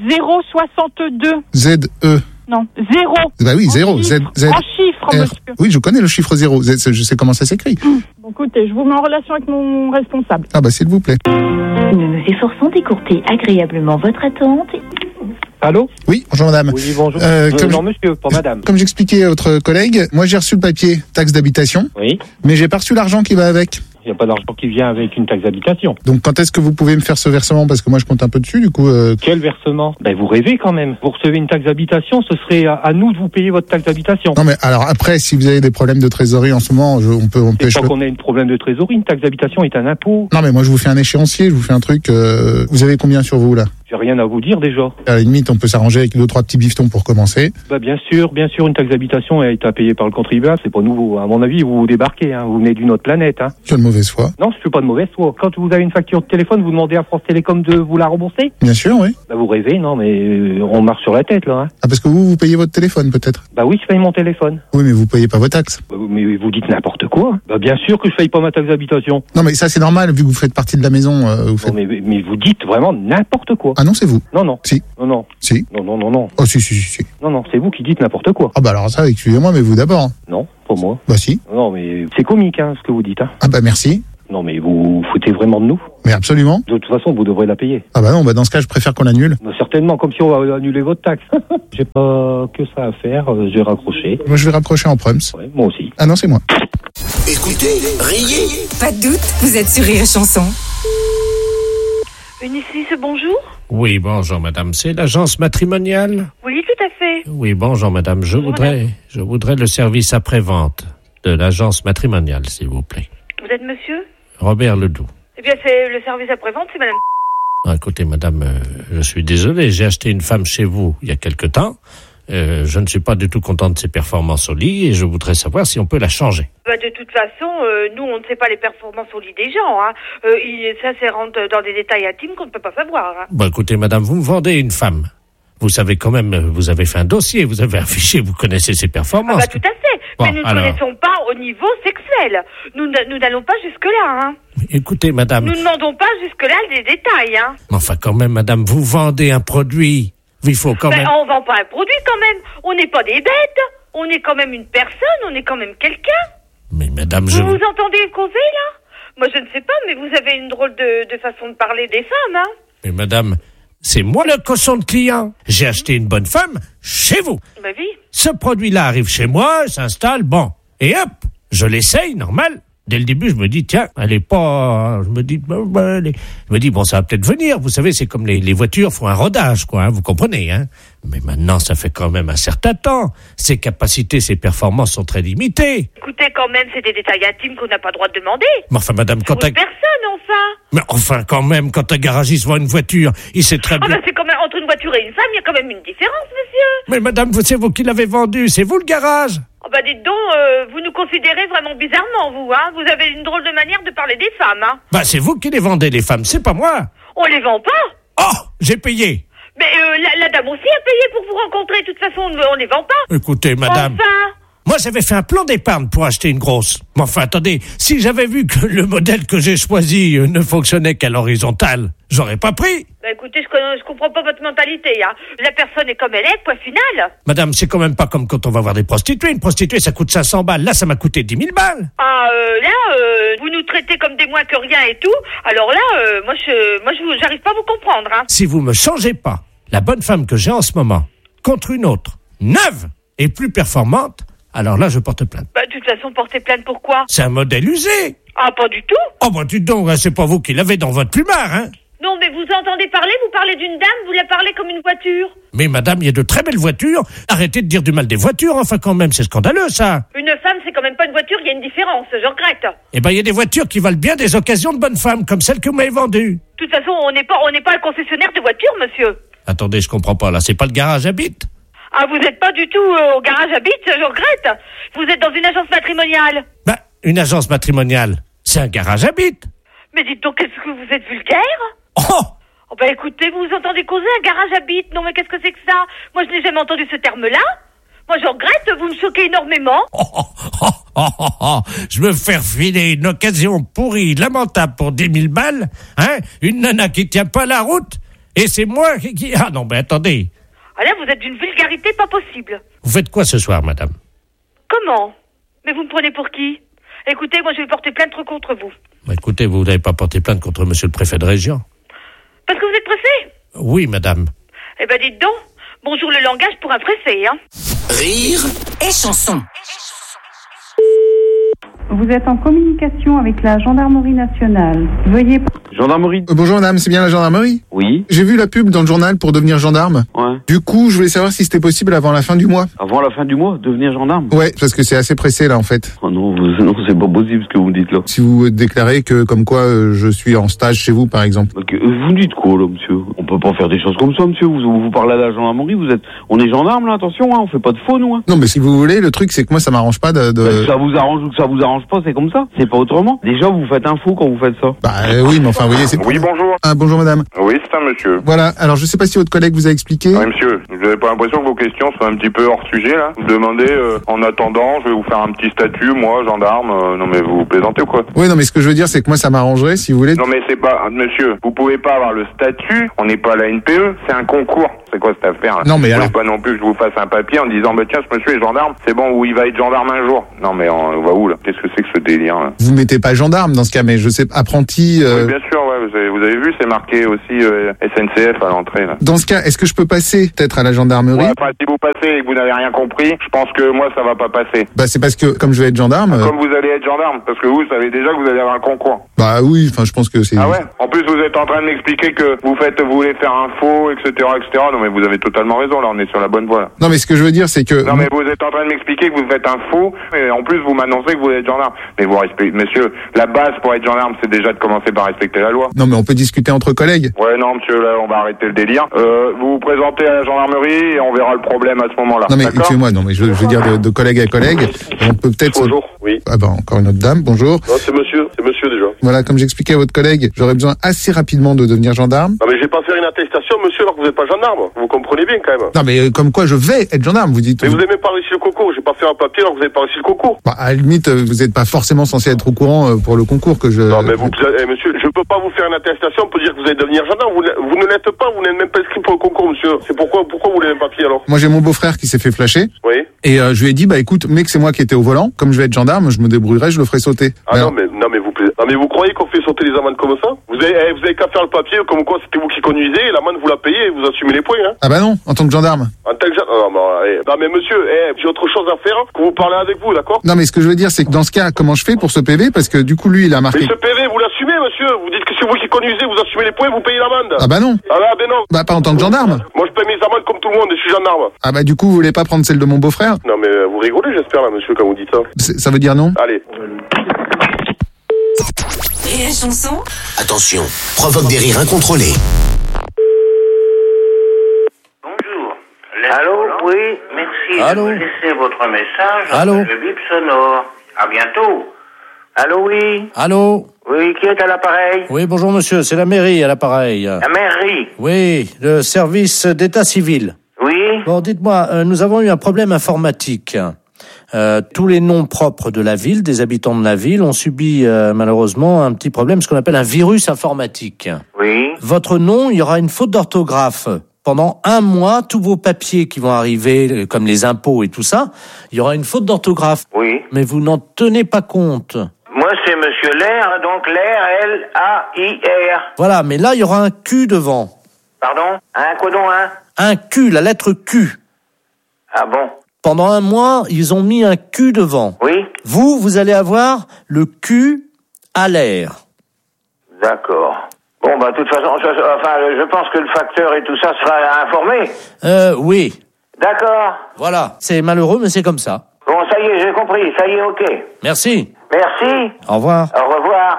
062. ZE. Non, 0. Bah oui, 0. Z. En chiffres, monsieur. Oui, je connais le chiffre 0. Je sais comment ça s'écrit. Bon, écoutez, je vous mets en relation avec mon responsable. S'il vous plaît. Nous nous efforçons d'écourter agréablement votre attente. Allô? Oui, bonjour madame. Oui, bonjour. Non, monsieur, pas madame. Comme j'expliquais à votre collègue, moi j'ai reçu le papier taxe d'habitation. Oui. Mais j'ai pas reçu l'argent qui va avec. Il n'y a pas d'argent qui vient avec une taxe d'habitation. Donc quand est-ce que vous pouvez me faire ce versement? Parce que moi je compte un peu dessus, du coup... Quel versement? Vous rêvez quand même. Vous recevez une taxe d'habitation, ce serait à nous de vous payer votre taxe d'habitation. Non mais alors après, si vous avez des problèmes de trésorerie en ce moment, on peut C'est pas qu'on ait un problème de trésorerie, une taxe d'habitation est un impôt. Non mais moi je vous fais un échéancier, je vous fais un truc... Vous avez combien sur vous là? J'ai rien à vous dire déjà. À la limite, on peut s'arranger avec 2-3 petits bifetons pour commencer. Bah bien sûr, une taxe d'habitation est à payer par le contribuable, c'est pas nouveau. À mon avis, vous débarquez, hein. Vous venez d'une autre planète. Hein. Tu as de mauvaise foi. Non, je suis pas de mauvaise foi. Quand vous avez une facture de téléphone, vous demandez à France Télécom de vous la rembourser? Bien sûr, oui. Bah vous rêvez, non, mais on marche sur la tête là. Hein. Ah, parce que vous payez votre téléphone peut-être? Bah oui, je paye mon téléphone. Oui, mais vous payez pas vos taxes. Bah, mais vous dites n'importe quoi. Bah bien sûr que je paye pas ma taxe d'habitation. Non, mais ça c'est normal, vu que vous faites partie de la maison. Vous faites... Non, mais vous dites vraiment n'importe quoi. Ah non, c'est vous. Non. Si. Non. Si. Non. Oh, si. Non, c'est vous qui dites n'importe quoi. Ah bah alors ça, excusez-moi, mais vous d'abord. Non, pas moi. Bah si. Non, mais c'est comique, hein, ce que vous dites, hein. Ah bah merci. Non, mais vous foutez vraiment de nous. Mais absolument. De toute façon, vous devrez la payer. Ah bah non, bah dans ce cas, je préfère qu'on l'annule. Bah, certainement, comme si on va annuler votre taxe. J'ai pas que ça à faire, je vais raccrocher. Moi, je vais raccrocher en prums. Ouais, moi aussi. Ah non, c'est moi. Écoutez, riez. Pas de doute, vous êtes sur Rire et Chanson. Unicis, bonjour. Oui, bonjour madame, c'est l'agence matrimoniale? Oui, tout à fait. Oui, bonjour madame, je voudrais le service après-vente de l'agence matrimoniale, s'il vous plaît. Vous êtes monsieur? Robert Ledoux. Eh bien, c'est le service après-vente, c'est madame. Ah, écoutez madame, je suis désolé, j'ai acheté une femme chez vous il y a quelque temps. Je ne suis pas du tout content de ses performances au lit et je voudrais savoir si on peut la changer. Bah, de toute façon, nous, on ne sait pas les performances au lit des gens. Hein. Ça rentre dans des détails intimes qu'on ne peut pas savoir. Hein. Bah, écoutez, madame, vous me vendez une femme. Vous savez quand même, vous avez fait un dossier, vous avez un fichier, vous connaissez ses performances. Ah bah, tout à fait. Bon, mais nous ne connaissons pas au niveau sexuel. Nous n'allons pas jusque-là. Hein. Écoutez, madame... Nous ne demandons pas jusque-là des détails. Hein. Enfin, quand même, madame, vous vendez un produit. Il faut quand même... On vend pas un produit quand même. On n'est pas des bêtes. On est quand même une personne. On est quand même quelqu'un. Mais madame, vous entendez causer là? Moi je ne sais pas, mais vous avez une drôle de façon de parler des femmes, hein. Mais madame, c'est moi le cochon de client. J'ai acheté une bonne femme chez vous. Bah oui. Ce produit-là arrive chez moi, s'installe, bon. Et hop, je l'essaye, normal. Dès le début, je me dis, tiens, elle est pas... Je me dis, bon, ça va peut-être venir. Vous savez, c'est comme les voitures font un rodage, quoi, hein, vous comprenez, hein. Mais maintenant, ça fait quand même un certain temps. Ses capacités, ses performances sont très limitées. Écoutez, quand même, c'est des détails intimes qu'on n'a pas le droit de demander. Mais enfin, madame, quand personne, enfin. Mais enfin, quand même, quand un garagiste voit une voiture, il sait très bien... Ah ben, c'est quand même, entre une voiture et une femme, il y a quand même une différence, monsieur. Mais madame, c'est vous qui l'avez vendue, c'est vous le garage. Oh bah dites donc, vous nous considérez vraiment bizarrement, vous, hein. Vous avez une drôle de manière de parler des femmes, hein. Bah, c'est vous qui les vendez, les femmes, c'est pas moi. On les vend pas. Oh, j'ai payé. Mais la dame aussi a payé pour vous rencontrer, de toute façon, on les vend pas. Écoutez, madame... Enfin... Moi, j'avais fait un plan d'épargne pour acheter une grosse. Mais enfin, attendez, si j'avais vu que le modèle que j'ai choisi ne fonctionnait qu'à l'horizontale, j'aurais pas pris. Bah écoutez, je comprends pas votre mentalité, hein. La personne est comme elle est, point final. Madame, c'est quand même pas comme quand on va voir des prostituées. Une prostituée, ça coûte 500 balles. Là, ça m'a coûté 10 000 balles. Ah, vous nous traitez comme des moins que rien et tout. Alors là, moi, j'arrive pas à vous comprendre, hein. Si vous me changez pas la bonne femme que j'ai en ce moment contre une autre, neuve et plus performante, alors là, je porte plainte. Bah, de toute façon, porter plainte pourquoi? C'est un modèle usé. Ah, pas du tout. Oh, bah, dites donc, hein, c'est pas vous qui l'avez dans votre plumard, hein. Non, mais vous entendez parler, vous parlez d'une dame, vous la parlez comme une voiture. Mais madame, il y a de très belles voitures. Arrêtez de dire du mal des voitures, enfin, quand même, c'est scandaleux, ça. Une femme, c'est quand même pas une voiture, il y a une différence, je regrette. Eh ben, il y a des voitures qui valent bien des occasions de bonnes femmes, comme celle que vous m'avez vendue. De toute façon, on n'est pas un concessionnaire de voitures, monsieur. Attendez, je comprends pas, là, c'est pas le garage Habit? Ah, vous n'êtes pas du tout au garage Habit, je regrette. Vous êtes dans une agence matrimoniale. Bah, une agence matrimoniale, c'est un garage Habit. Mais dites donc, est-ce que vous êtes vulgaire? Oh bah écoutez, vous entendez causer un garage Habit? Non, mais qu'est-ce que c'est que ça? Moi, je n'ai jamais entendu ce terme-là. Moi, je regrette, vous me choquez énormément. Je me faire filer une occasion pourrie, lamentable pour 10 000 balles, hein? Une nana qui tient pas la route, et c'est moi qui... Ah non, mais attendez. Ah là, vous êtes d'une vulgarité pas possible. Vous faites quoi ce soir, madame? Comment? Mais vous me prenez pour qui? Écoutez, moi, je vais porter plainte contre vous. Bah, écoutez, vous n'avez pas porté plainte contre monsieur le préfet de région? Parce que vous êtes préfet? Oui, madame. Eh ben, dites donc, bonjour le langage pour un préfet, hein. Rire et chanson. Vous êtes en communication avec la gendarmerie nationale. Veuillez... Gendarmerie. Bonjour madame, c'est bien la gendarmerie? Oui. J'ai vu la pub dans le journal pour devenir gendarme. Ouais. Du coup, je voulais savoir si c'était possible avant la fin du mois. Avant la fin du mois, devenir gendarme? Ouais, parce que c'est assez pressé là en fait. Oh non, non, c'est pas possible ce que vous me dites là. Si vous déclarez que comme quoi je suis en stage chez vous par exemple. Okay. Vous dites quoi là, monsieur? On peut pas faire des choses comme ça, monsieur. Vous parlez à la gendarmerie, on est gendarme là, attention, hein, on fait pas de faux nous. Hein. Non mais si vous voulez, le truc c'est que moi ça m'arrange pas de... Que ça vous arrange ou que ça vous arrange pas, c'est comme ça. C'est pas autrement. Déjà vous faites un faux quand vous faites ça. Bah oui, mais enfin vous voyez, c'est... Oui, bonjour. Ah bonjour madame. Oui, c'est un monsieur. Voilà, alors je sais pas si votre collègue vous a expliqué. Oui monsieur, vous n'avez pas l'impression que vos questions sont un petit peu hors sujet là? Vous demandez, en attendant, je vais vous faire un petit statut, moi, gendarme, non mais vous plaisantez ou quoi? Oui, non mais ce que je veux dire c'est que moi ça m'arrangerait si vous voulez. Non mais c'est pas, monsieur, vous pouvez pas avoir le statut, on n'est pas à la NPE, c'est un concours. C'est quoi cette affaire là? Non mais vous alors... voulez pas non plus que je vous fasse un papier en disant, bah tiens, ce monsieur est gendarme, c'est bon, ou il va être gendarme un jour. Non mais on va où là? Qu'est-ce que c'est que ce délire là? Vous mettez pas gendarme dans ce cas, mais je sais, apprenti... Oui bien sûr, ouais, vous avez vu, c'est marqué aussi SNCF à l'entrée là. Dans ce cas, est-ce que je peux passer peut-être à la gendarmerie? Ouais, enfin, si vous passez et que vous n'avez rien compris, je pense que moi ça va pas passer. Bah c'est parce que comme je vais être gendarme... Comme vous allez être gendarme, parce que vous savez déjà que vous allez avoir un concours. Bah oui, enfin je pense que c'est... Ah ouais? En plus vous êtes en train de m'expliquer que vous voulez faire un faux, etc., etc. Non mais vous avez totalement raison, là on est sur la bonne voie là. Non mais ce que je veux dire c'est que... Non mais vous êtes en train de m'expliquer que vous faites un faux, et en plus vous m'annoncez que vous êtes gendarme. Mais vous respectez, monsieur, la base pour être gendarme c'est déjà de commencer par respecter la loi. Non mais on peut discuter entre collègues. Ouais non monsieur, là on va arrêter le délire. Vous vous présentez à la gendarmerie et on verra le problème à ce moment-là. Non mais excusez-moi, non mais je veux dire de collègue à collègue, on peut peut-être... Bonjour, oui. Ah bah encore une autre dame, bonjour. Non c'est monsieur déjà. Voilà, comme j'expliquais à votre collègue, j'aurais besoin assez rapidement de devenir gendarme. Non mais je vais pas faire une attestation monsieur alors que vous n'êtes pas gendarme. Vous comprenez bien quand même. Non mais comme quoi je vais être gendarme, vous dites... Mais vous n'avez même pas réussi le concours, j'ai pas fait un papier alors que vous n'avez pas réussi le concours. Bah, à la limite, vous n'êtes pas forcément censé être au courant pour le concours que je... Non mais monsieur, je peux pas vous faire une attestation pour dire que vous allez devenir gendarme. Vous ne l'êtes pas, vous n'êtes même pas inscrit pour le concours monsieur. C'est pourquoi vous voulez un papier alors? Moi j'ai mon beau-frère qui s'est fait flasher. Oui. Et je lui ai dit, bah écoute, mec c'est moi qui étais au volant, comme je vais être gendarme, je me débrouillerai, je le ferai sauter. Ah non mais vous croyez qu'on fait sauter les amendes comme ça? Vous avez qu'à faire le papier comme quoi c'était vous qui conduisez, et l'amende vous la payez et vous assumez les points hein. Ah bah non, en tant que gendarme. En tant que gendarme, non mais monsieur, j'ai autre chose à faire que vous parlez avec vous, d'accord? Non mais ce que je veux dire c'est que dans ce cas, comment je fais pour ce PV? Parce que du coup lui il a marqué... Mais ce PV vous l'assumez monsieur, vous dites que c'est vous qui conduisez, vous assumez les points, vous payez l'amende. Ah bah non. Ah ben non. Bah pas en tant que gendarme. Moi je paye mes amendes comme tout le monde et je suis gendarme. Ah bah du coup vous voulez pas prendre celle de mon beau-frère? Non mais vous rigolez j'espère là monsieur quand vous dites ça. Ça veut dire non? Allez. Et la chanson? Attention, provoque des rires incontrôlés. Allô, oui, merci Allô? de me laisser votre message. Allô? Le bip sonore. À bientôt. Allô, oui. Allô? Oui, qui est à l'appareil? Oui, bonjour monsieur, c'est la mairie à l'appareil. La mairie? Oui, le service d'état civil. Oui. Bon, dites-moi, nous avons eu un problème informatique. Tous les noms propres de la ville, des habitants de la ville, ont subi malheureusement un petit problème, ce qu'on appelle un virus informatique. Oui. Votre nom, il y aura une faute d'orthographe. Pendant 1 mois, tous vos papiers qui vont arriver, comme les impôts et tout ça, il y aura une faute d'orthographe. Oui. Mais vous n'en tenez pas compte. Moi, c'est monsieur Lair, donc Lair, L-A-I-R. Voilà, mais là, il y aura un Q devant. Pardon? Un quoi donc, hein? Un Q, la lettre Q. Ah bon? Pendant 1 mois, ils ont mis un Q devant. Oui. Vous allez avoir le Q à l'air. D'accord. Bon, bah, de toute façon, je pense que le facteur et tout ça sera informé. Oui. D'accord. Voilà. C'est malheureux, mais c'est comme ça. Bon, ça y est, j'ai compris. Ça y est, ok. Merci. Merci. Au revoir. Au revoir.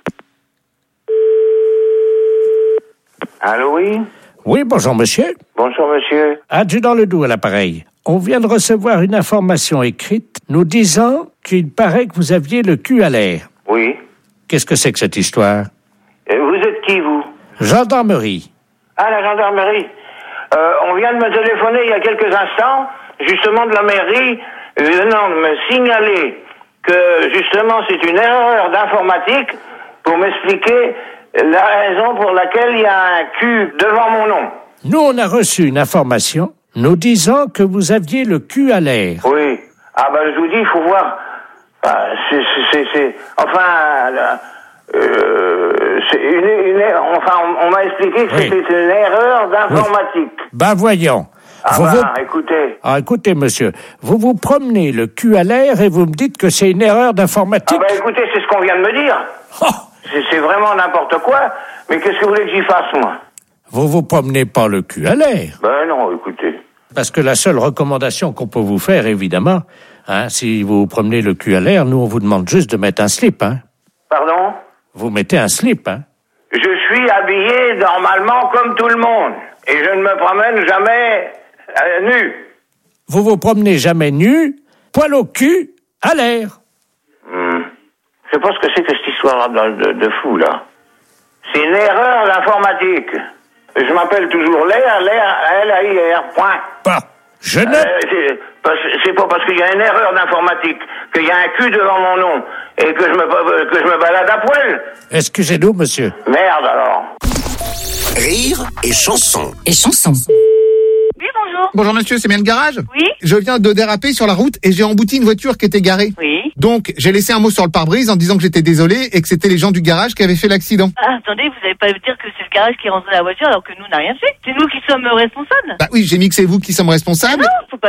Allô, oui? Oui, bonjour monsieur. Bonjour monsieur. Adjudant Ledoux à l'appareil. On vient de recevoir une information écrite nous disant qu'il paraît que vous aviez le cul à l'air. Oui. Qu'est-ce que c'est que cette histoire? Vous êtes qui, vous? Gendarmerie. Ah, la gendarmerie. On vient de me téléphoner il y a quelques instants, justement de la mairie, venant de me signaler que, justement, c'est une erreur d'informatique pour m'expliquer la raison pour laquelle il y a un Q devant mon nom. Nous, on a reçu une information nous disant que vous aviez le cul à l'air. Oui. Ah ben, je vous dis, il faut voir... on m'a expliqué que c'était une erreur d'informatique. Oui. Ben voyons. Écoutez. Ah, écoutez, monsieur, vous vous promenez le cul à l'air et vous me dites que c'est une erreur d'informatique. Écoutez, c'est ce qu'on vient de me dire. C'est vraiment n'importe quoi. Mais qu'est-ce que vous voulez que j'y fasse, moi? Vous promenez pas le cul à l'air. Non, écoutez. Parce que la seule recommandation qu'on peut vous faire, évidemment, si vous promenez le cul à l'air, nous, on vous demande juste de mettre un slip, Pardon? Vous mettez un slip, Je suis habillé normalement comme tout le monde. Et je ne me promène jamais nu. Vous vous promenez jamais nu, poil au cul, à l'air. Je sais pas ce que c'est que cette histoire de fou, là. C'est une erreur d'informatique. Je m'appelle toujours L-A-I-R, point. Je ne... c'est pas parce qu'il y a une erreur d'informatique qu'il y a un cul devant mon nom et que je me balade à poil. Excusez-nous, monsieur. Merde, alors. Rire et chanson. Et chanson. Oui, bonjour. Bonjour monsieur, c'est bien le garage? Oui. Je viens de déraper sur la route et j'ai embouti une voiture qui était garée. Oui. Donc, j'ai laissé un mot sur le pare-brise en disant que j'étais désolé et que c'était les gens du garage qui avaient fait l'accident. Ah, attendez, vous n'allez pas me dire que c'est le garage qui est rentré dans la voiture alors que nous, on n'a rien fait. C'est nous qui sommes responsables. Bah oui, j'ai mis que c'est vous qui sommes responsables. Non, faut pas